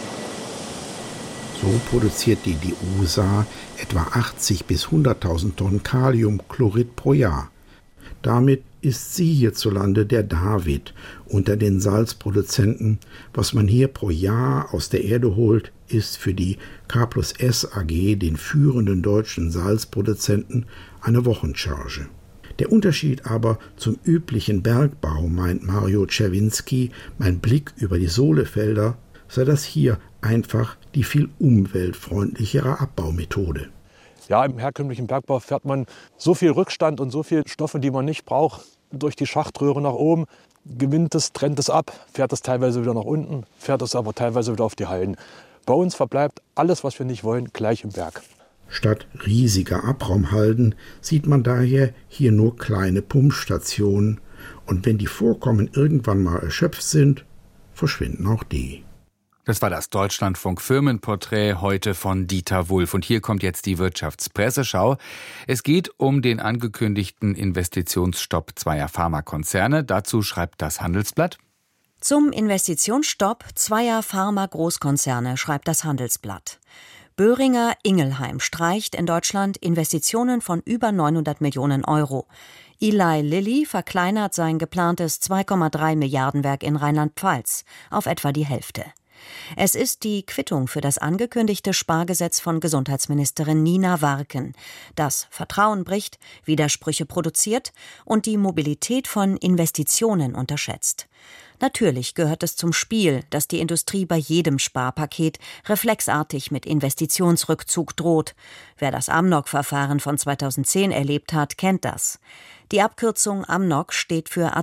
[SPEAKER 21] So produziert die D U S A etwa achtzig bis hunderttausend Tonnen Kaliumchlorid pro Jahr. Damit ist sie hierzulande der David unter den Salzproduzenten. Was man hier pro Jahr aus der Erde holt, ist für die K plus S A G, den führenden deutschen Salzproduzenten, eine Wochencharge. Der Unterschied aber zum üblichen Bergbau, meint Mario Czerwinski, mein Blick über die Sohlefelder, sei das hier einfach die viel umweltfreundlichere Abbaumethode.
[SPEAKER 24] Ja, im herkömmlichen Bergbau fährt man so viel Rückstand und so viel Stoffe, die man nicht braucht, durch die Schachtröhre nach oben, gewinnt es, trennt es ab, fährt es teilweise wieder nach unten, fährt es aber teilweise wieder auf die Halden. Bei uns verbleibt alles, was wir nicht wollen, gleich im Berg.
[SPEAKER 21] Statt riesiger Abraumhalden sieht man daher hier nur kleine Pumpstationen. Und wenn die Vorkommen irgendwann mal erschöpft sind, verschwinden auch die.
[SPEAKER 12] Das war das Deutschlandfunk-Firmenporträt heute von Dieter Wulff. Und hier kommt jetzt die Wirtschaftspresseschau. Es geht um den angekündigten Investitionsstopp zweier Pharmakonzerne. Dazu schreibt das Handelsblatt.
[SPEAKER 3] Zum Investitionsstopp zweier Pharma-Großkonzerne schreibt das Handelsblatt. Boehringer Ingelheim streicht in Deutschland Investitionen von über neunhundert Millionen Euro. Eli Lilly verkleinert sein geplantes zwei Komma drei Milliarden Werk in Rheinland-Pfalz auf etwa die Hälfte. Es ist die Quittung für das angekündigte Spargesetz von Gesundheitsministerin Nina Warken, das Vertrauen bricht, Widersprüche produziert und die Mobilität von Investitionen unterschätzt. Natürlich gehört es zum Spiel, dass die Industrie bei jedem Sparpaket reflexartig mit Investitionsrückzug droht. Wer das Amnok-Verfahren von zweitausendzehn erlebt hat, kennt das. Die Abkürzung Amnok steht für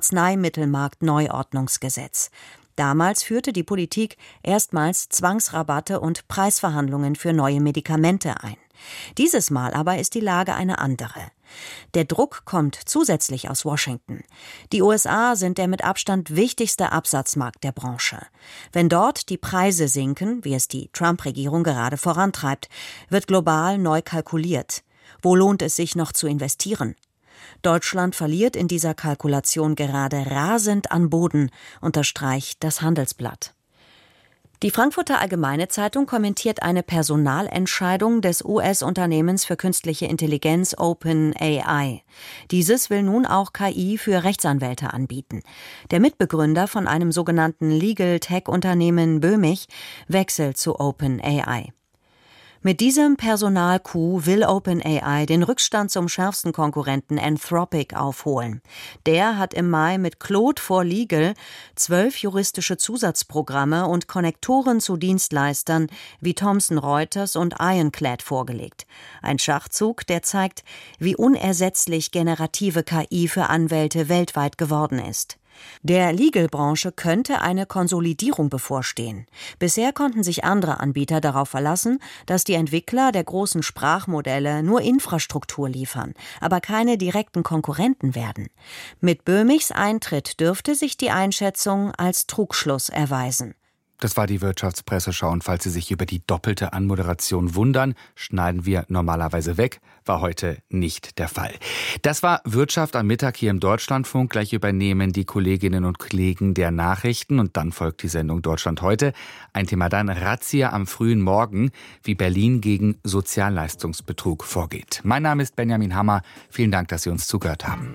[SPEAKER 3] Arzneimittelmarkt-Neuordnungsgesetz. Damals führte die Politik erstmals Zwangsrabatte und Preisverhandlungen für neue Medikamente ein. Dieses Mal aber ist die Lage eine andere. Der Druck kommt zusätzlich aus Washington. Die U S A sind der mit Abstand wichtigste Absatzmarkt der Branche. Wenn dort die Preise sinken, wie es die Trump-Regierung gerade vorantreibt, wird global neu kalkuliert. Wo lohnt es sich noch zu investieren? Deutschland verliert in dieser Kalkulation gerade rasend an Boden, unterstreicht das Handelsblatt. Die Frankfurter Allgemeine Zeitung kommentiert eine Personalentscheidung des U S-Unternehmens für künstliche Intelligenz OpenAI. Dieses will nun auch K I für Rechtsanwälte anbieten. Der Mitbegründer von einem sogenannten Legal-Tech-Unternehmen Böhmich wechselt zu OpenAI. Mit diesem Personal-Coup will OpenAI den Rückstand zum schärfsten Konkurrenten Anthropic aufholen. Der hat im Mai mit Claude for Legal zwölf juristische Zusatzprogramme und Konnektoren zu Dienstleistern wie Thomson Reuters und Ironclad vorgelegt. Ein Schachzug, der zeigt, wie unersetzlich generative K I für Anwälte weltweit geworden ist. Der Legal-Branche könnte eine Konsolidierung bevorstehen. Bisher konnten sich andere Anbieter darauf verlassen, dass die Entwickler der großen Sprachmodelle nur Infrastruktur liefern, aber keine direkten Konkurrenten werden. Mit Böhmichs Eintritt dürfte sich die Einschätzung als Trugschluss erweisen.
[SPEAKER 12] Das war die Wirtschaftspresseschau und falls Sie sich über die doppelte Anmoderation wundern, schneiden wir normalerweise weg, war heute nicht der Fall. Das war Wirtschaft am Mittag hier im Deutschlandfunk. Gleich übernehmen die Kolleginnen und Kollegen der Nachrichten und dann folgt die Sendung Deutschland heute. Ein Thema dann Razzia am frühen Morgen, wie Berlin gegen Sozialleistungsbetrug vorgeht. Mein Name ist Benjamin Hammer. Vielen Dank, dass Sie uns zugehört haben.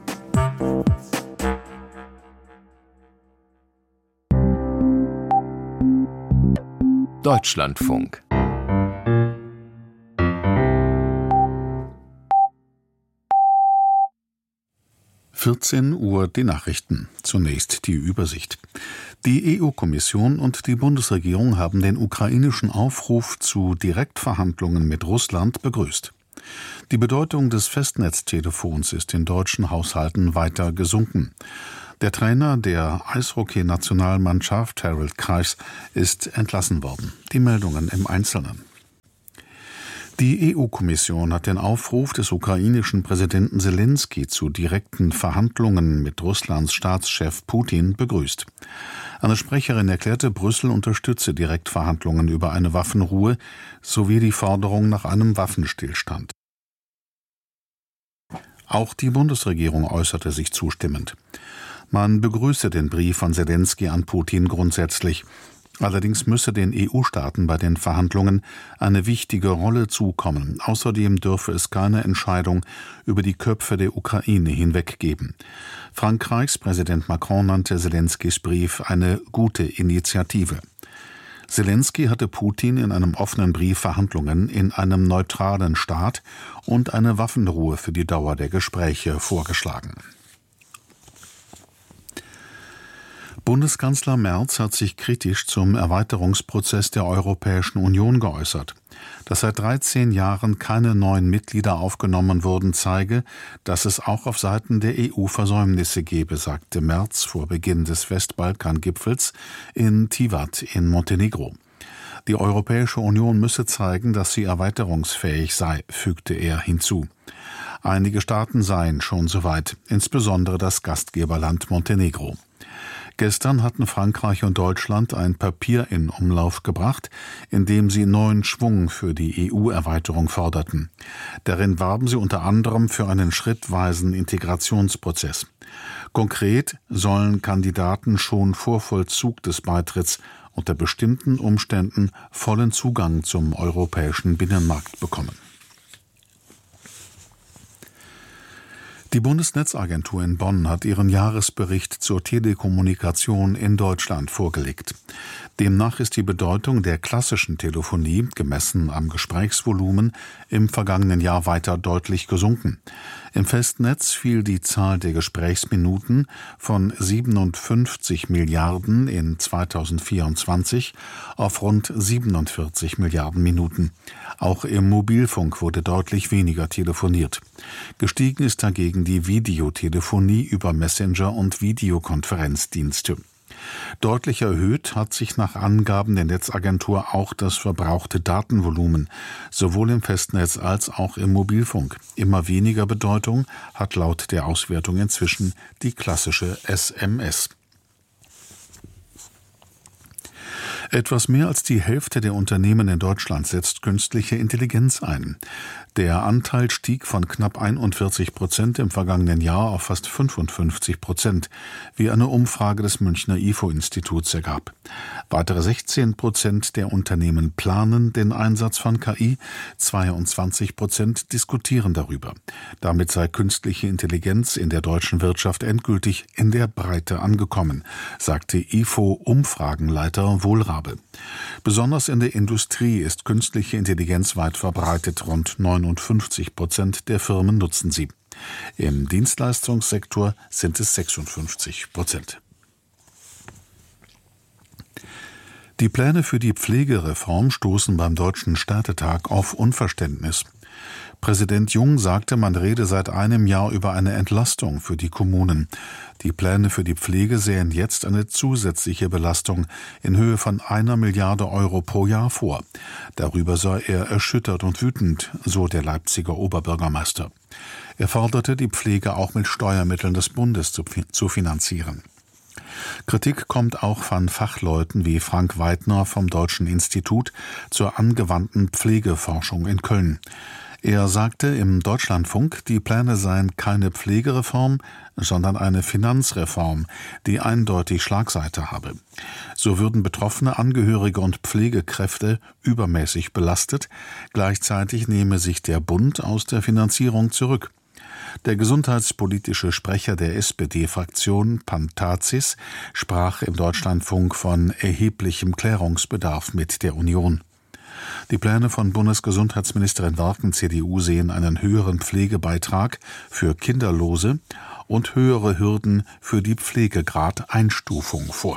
[SPEAKER 4] Deutschlandfunk.
[SPEAKER 13] vierzehn Uhr die Nachrichten. Zunächst die Übersicht. Die E U-Kommission und die Bundesregierung haben den ukrainischen Aufruf zu Direktverhandlungen mit Russland begrüßt. Die Bedeutung des Festnetztelefons ist in deutschen Haushalten weiter gesunken. Der Trainer der Eishockey-Nationalmannschaft, Harold Kreis, ist entlassen worden. Die Meldungen im Einzelnen. Die E U-Kommission hat den Aufruf des ukrainischen Präsidenten Selensky zu direkten Verhandlungen mit Russlands Staatschef Putin begrüßt. Eine Sprecherin erklärte, Brüssel unterstütze Direktverhandlungen über eine Waffenruhe sowie die Forderung nach einem Waffenstillstand. Auch die Bundesregierung äußerte sich zustimmend. Man begrüße den Brief von Selensky an Putin grundsätzlich. Allerdings müsse den E U-Staaten bei den Verhandlungen eine wichtige Rolle zukommen. Außerdem dürfe es keine Entscheidung über die Köpfe der Ukraine hinweg geben. Frankreichs Präsident Macron nannte Selenskys Brief eine gute Initiative. Selensky hatte Putin in einem offenen Brief Verhandlungen in einem neutralen Staat und eine Waffenruhe für die Dauer der Gespräche vorgeschlagen. Bundeskanzler Merz hat sich kritisch zum Erweiterungsprozess der Europäischen Union geäußert. Dass seit dreizehn Jahren keine neuen Mitglieder aufgenommen wurden, zeige, dass es auch auf Seiten der E U Versäumnisse gebe, sagte Merz vor Beginn des Westbalkan-Gipfels in Tivat in Montenegro. Die Europäische Union müsse zeigen, dass sie erweiterungsfähig sei, fügte er hinzu. Einige Staaten seien schon soweit, insbesondere das Gastgeberland Montenegro. Gestern hatten Frankreich und Deutschland ein Papier in Umlauf gebracht, in dem sie neuen Schwung für die E U-Erweiterung forderten. Darin warben sie unter anderem für einen schrittweisen Integrationsprozess. Konkret sollen Kandidaten schon vor Vollzug des Beitritts unter bestimmten Umständen vollen Zugang zum europäischen Binnenmarkt bekommen. Die Bundesnetzagentur in Bonn hat ihren Jahresbericht zur Telekommunikation in Deutschland vorgelegt. Demnach ist die Bedeutung der klassischen Telefonie, gemessen am Gesprächsvolumen, im vergangenen Jahr weiter deutlich gesunken. Im Festnetz fiel die Zahl der Gesprächsminuten von siebenundfünfzig Milliarden in zweitausendvierundzwanzig auf rund siebenundvierzig Milliarden Minuten. Auch im Mobilfunk wurde deutlich weniger telefoniert. Gestiegen ist dagegen die Videotelefonie über Messenger- und Videokonferenzdienste. Deutlich erhöht hat sich nach Angaben der Netzagentur auch das verbrauchte Datenvolumen, sowohl im Festnetz als auch im Mobilfunk. Immer weniger Bedeutung hat laut der Auswertung inzwischen die klassische S M S. Etwas mehr als die Hälfte der Unternehmen in Deutschland setzt künstliche Intelligenz ein. Der Anteil stieg von knapp einundvierzig Prozent im vergangenen Jahr auf fast fünfundfünfzig Prozent, wie eine Umfrage des Münchner I F O-Instituts ergab. Weitere sechzehn Prozent der Unternehmen planen den Einsatz von K I, zweiundzwanzig Prozent diskutieren darüber. Damit sei künstliche Intelligenz in der deutschen Wirtschaft endgültig in der Breite angekommen, sagte I F O-Umfragenleiter Wohlrabe. habe. Besonders in der Industrie ist künstliche Intelligenz weit verbreitet. Rund neunundfünfzig Prozent der Firmen nutzen sie. Im Dienstleistungssektor sind es sechsundfünfzig Prozent. Die Pläne für die Pflegereform stoßen beim Deutschen Städtetag auf Unverständnis. Präsident Jung sagte, man rede seit einem Jahr über eine Entlastung für die Kommunen. Die Pläne für die Pflege sehen jetzt eine zusätzliche Belastung in Höhe von einer Milliarde Euro pro Jahr vor. Darüber sei er erschüttert und wütend, so der Leipziger Oberbürgermeister. Er forderte, die Pflege auch mit Steuermitteln des Bundes zu, zu finanzieren. Kritik kommt auch von Fachleuten wie Frank Weidner vom Deutschen Institut zur angewandten Pflegeforschung in Köln. Er sagte im Deutschlandfunk, die Pläne seien keine Pflegereform, sondern eine Finanzreform, die eindeutig Schlagseite habe. So würden betroffene Angehörige und Pflegekräfte übermäßig belastet, gleichzeitig nehme sich der Bund aus der Finanzierung zurück. Der gesundheitspolitische Sprecher der S P D-Fraktion, Pantazis, sprach im Deutschlandfunk von erheblichem Klärungsbedarf mit der Union. Die Pläne von Bundesgesundheitsministerin Warken C D U sehen einen höheren Pflegebeitrag für Kinderlose und höhere Hürden für die Pflegegradeinstufung vor.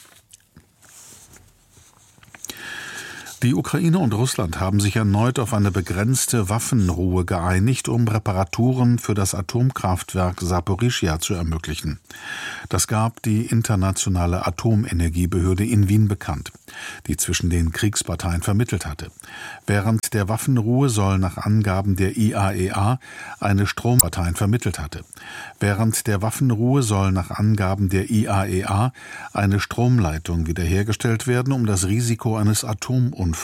[SPEAKER 13] Die Ukraine und Russland haben sich erneut auf eine begrenzte Waffenruhe geeinigt, um Reparaturen für das Atomkraftwerk Saporischschja zu ermöglichen. Das gab die Internationale Atomenergiebehörde in Wien bekannt, die zwischen den Kriegsparteien vermittelt hatte. Während der Waffenruhe soll nach Angaben der I A E A eine Stromparteien vermittelt hatte. Während der Waffenruhe soll nach Angaben der I A E A eine Stromleitung wiederhergestellt werden, um das Risiko eines Atomunfalls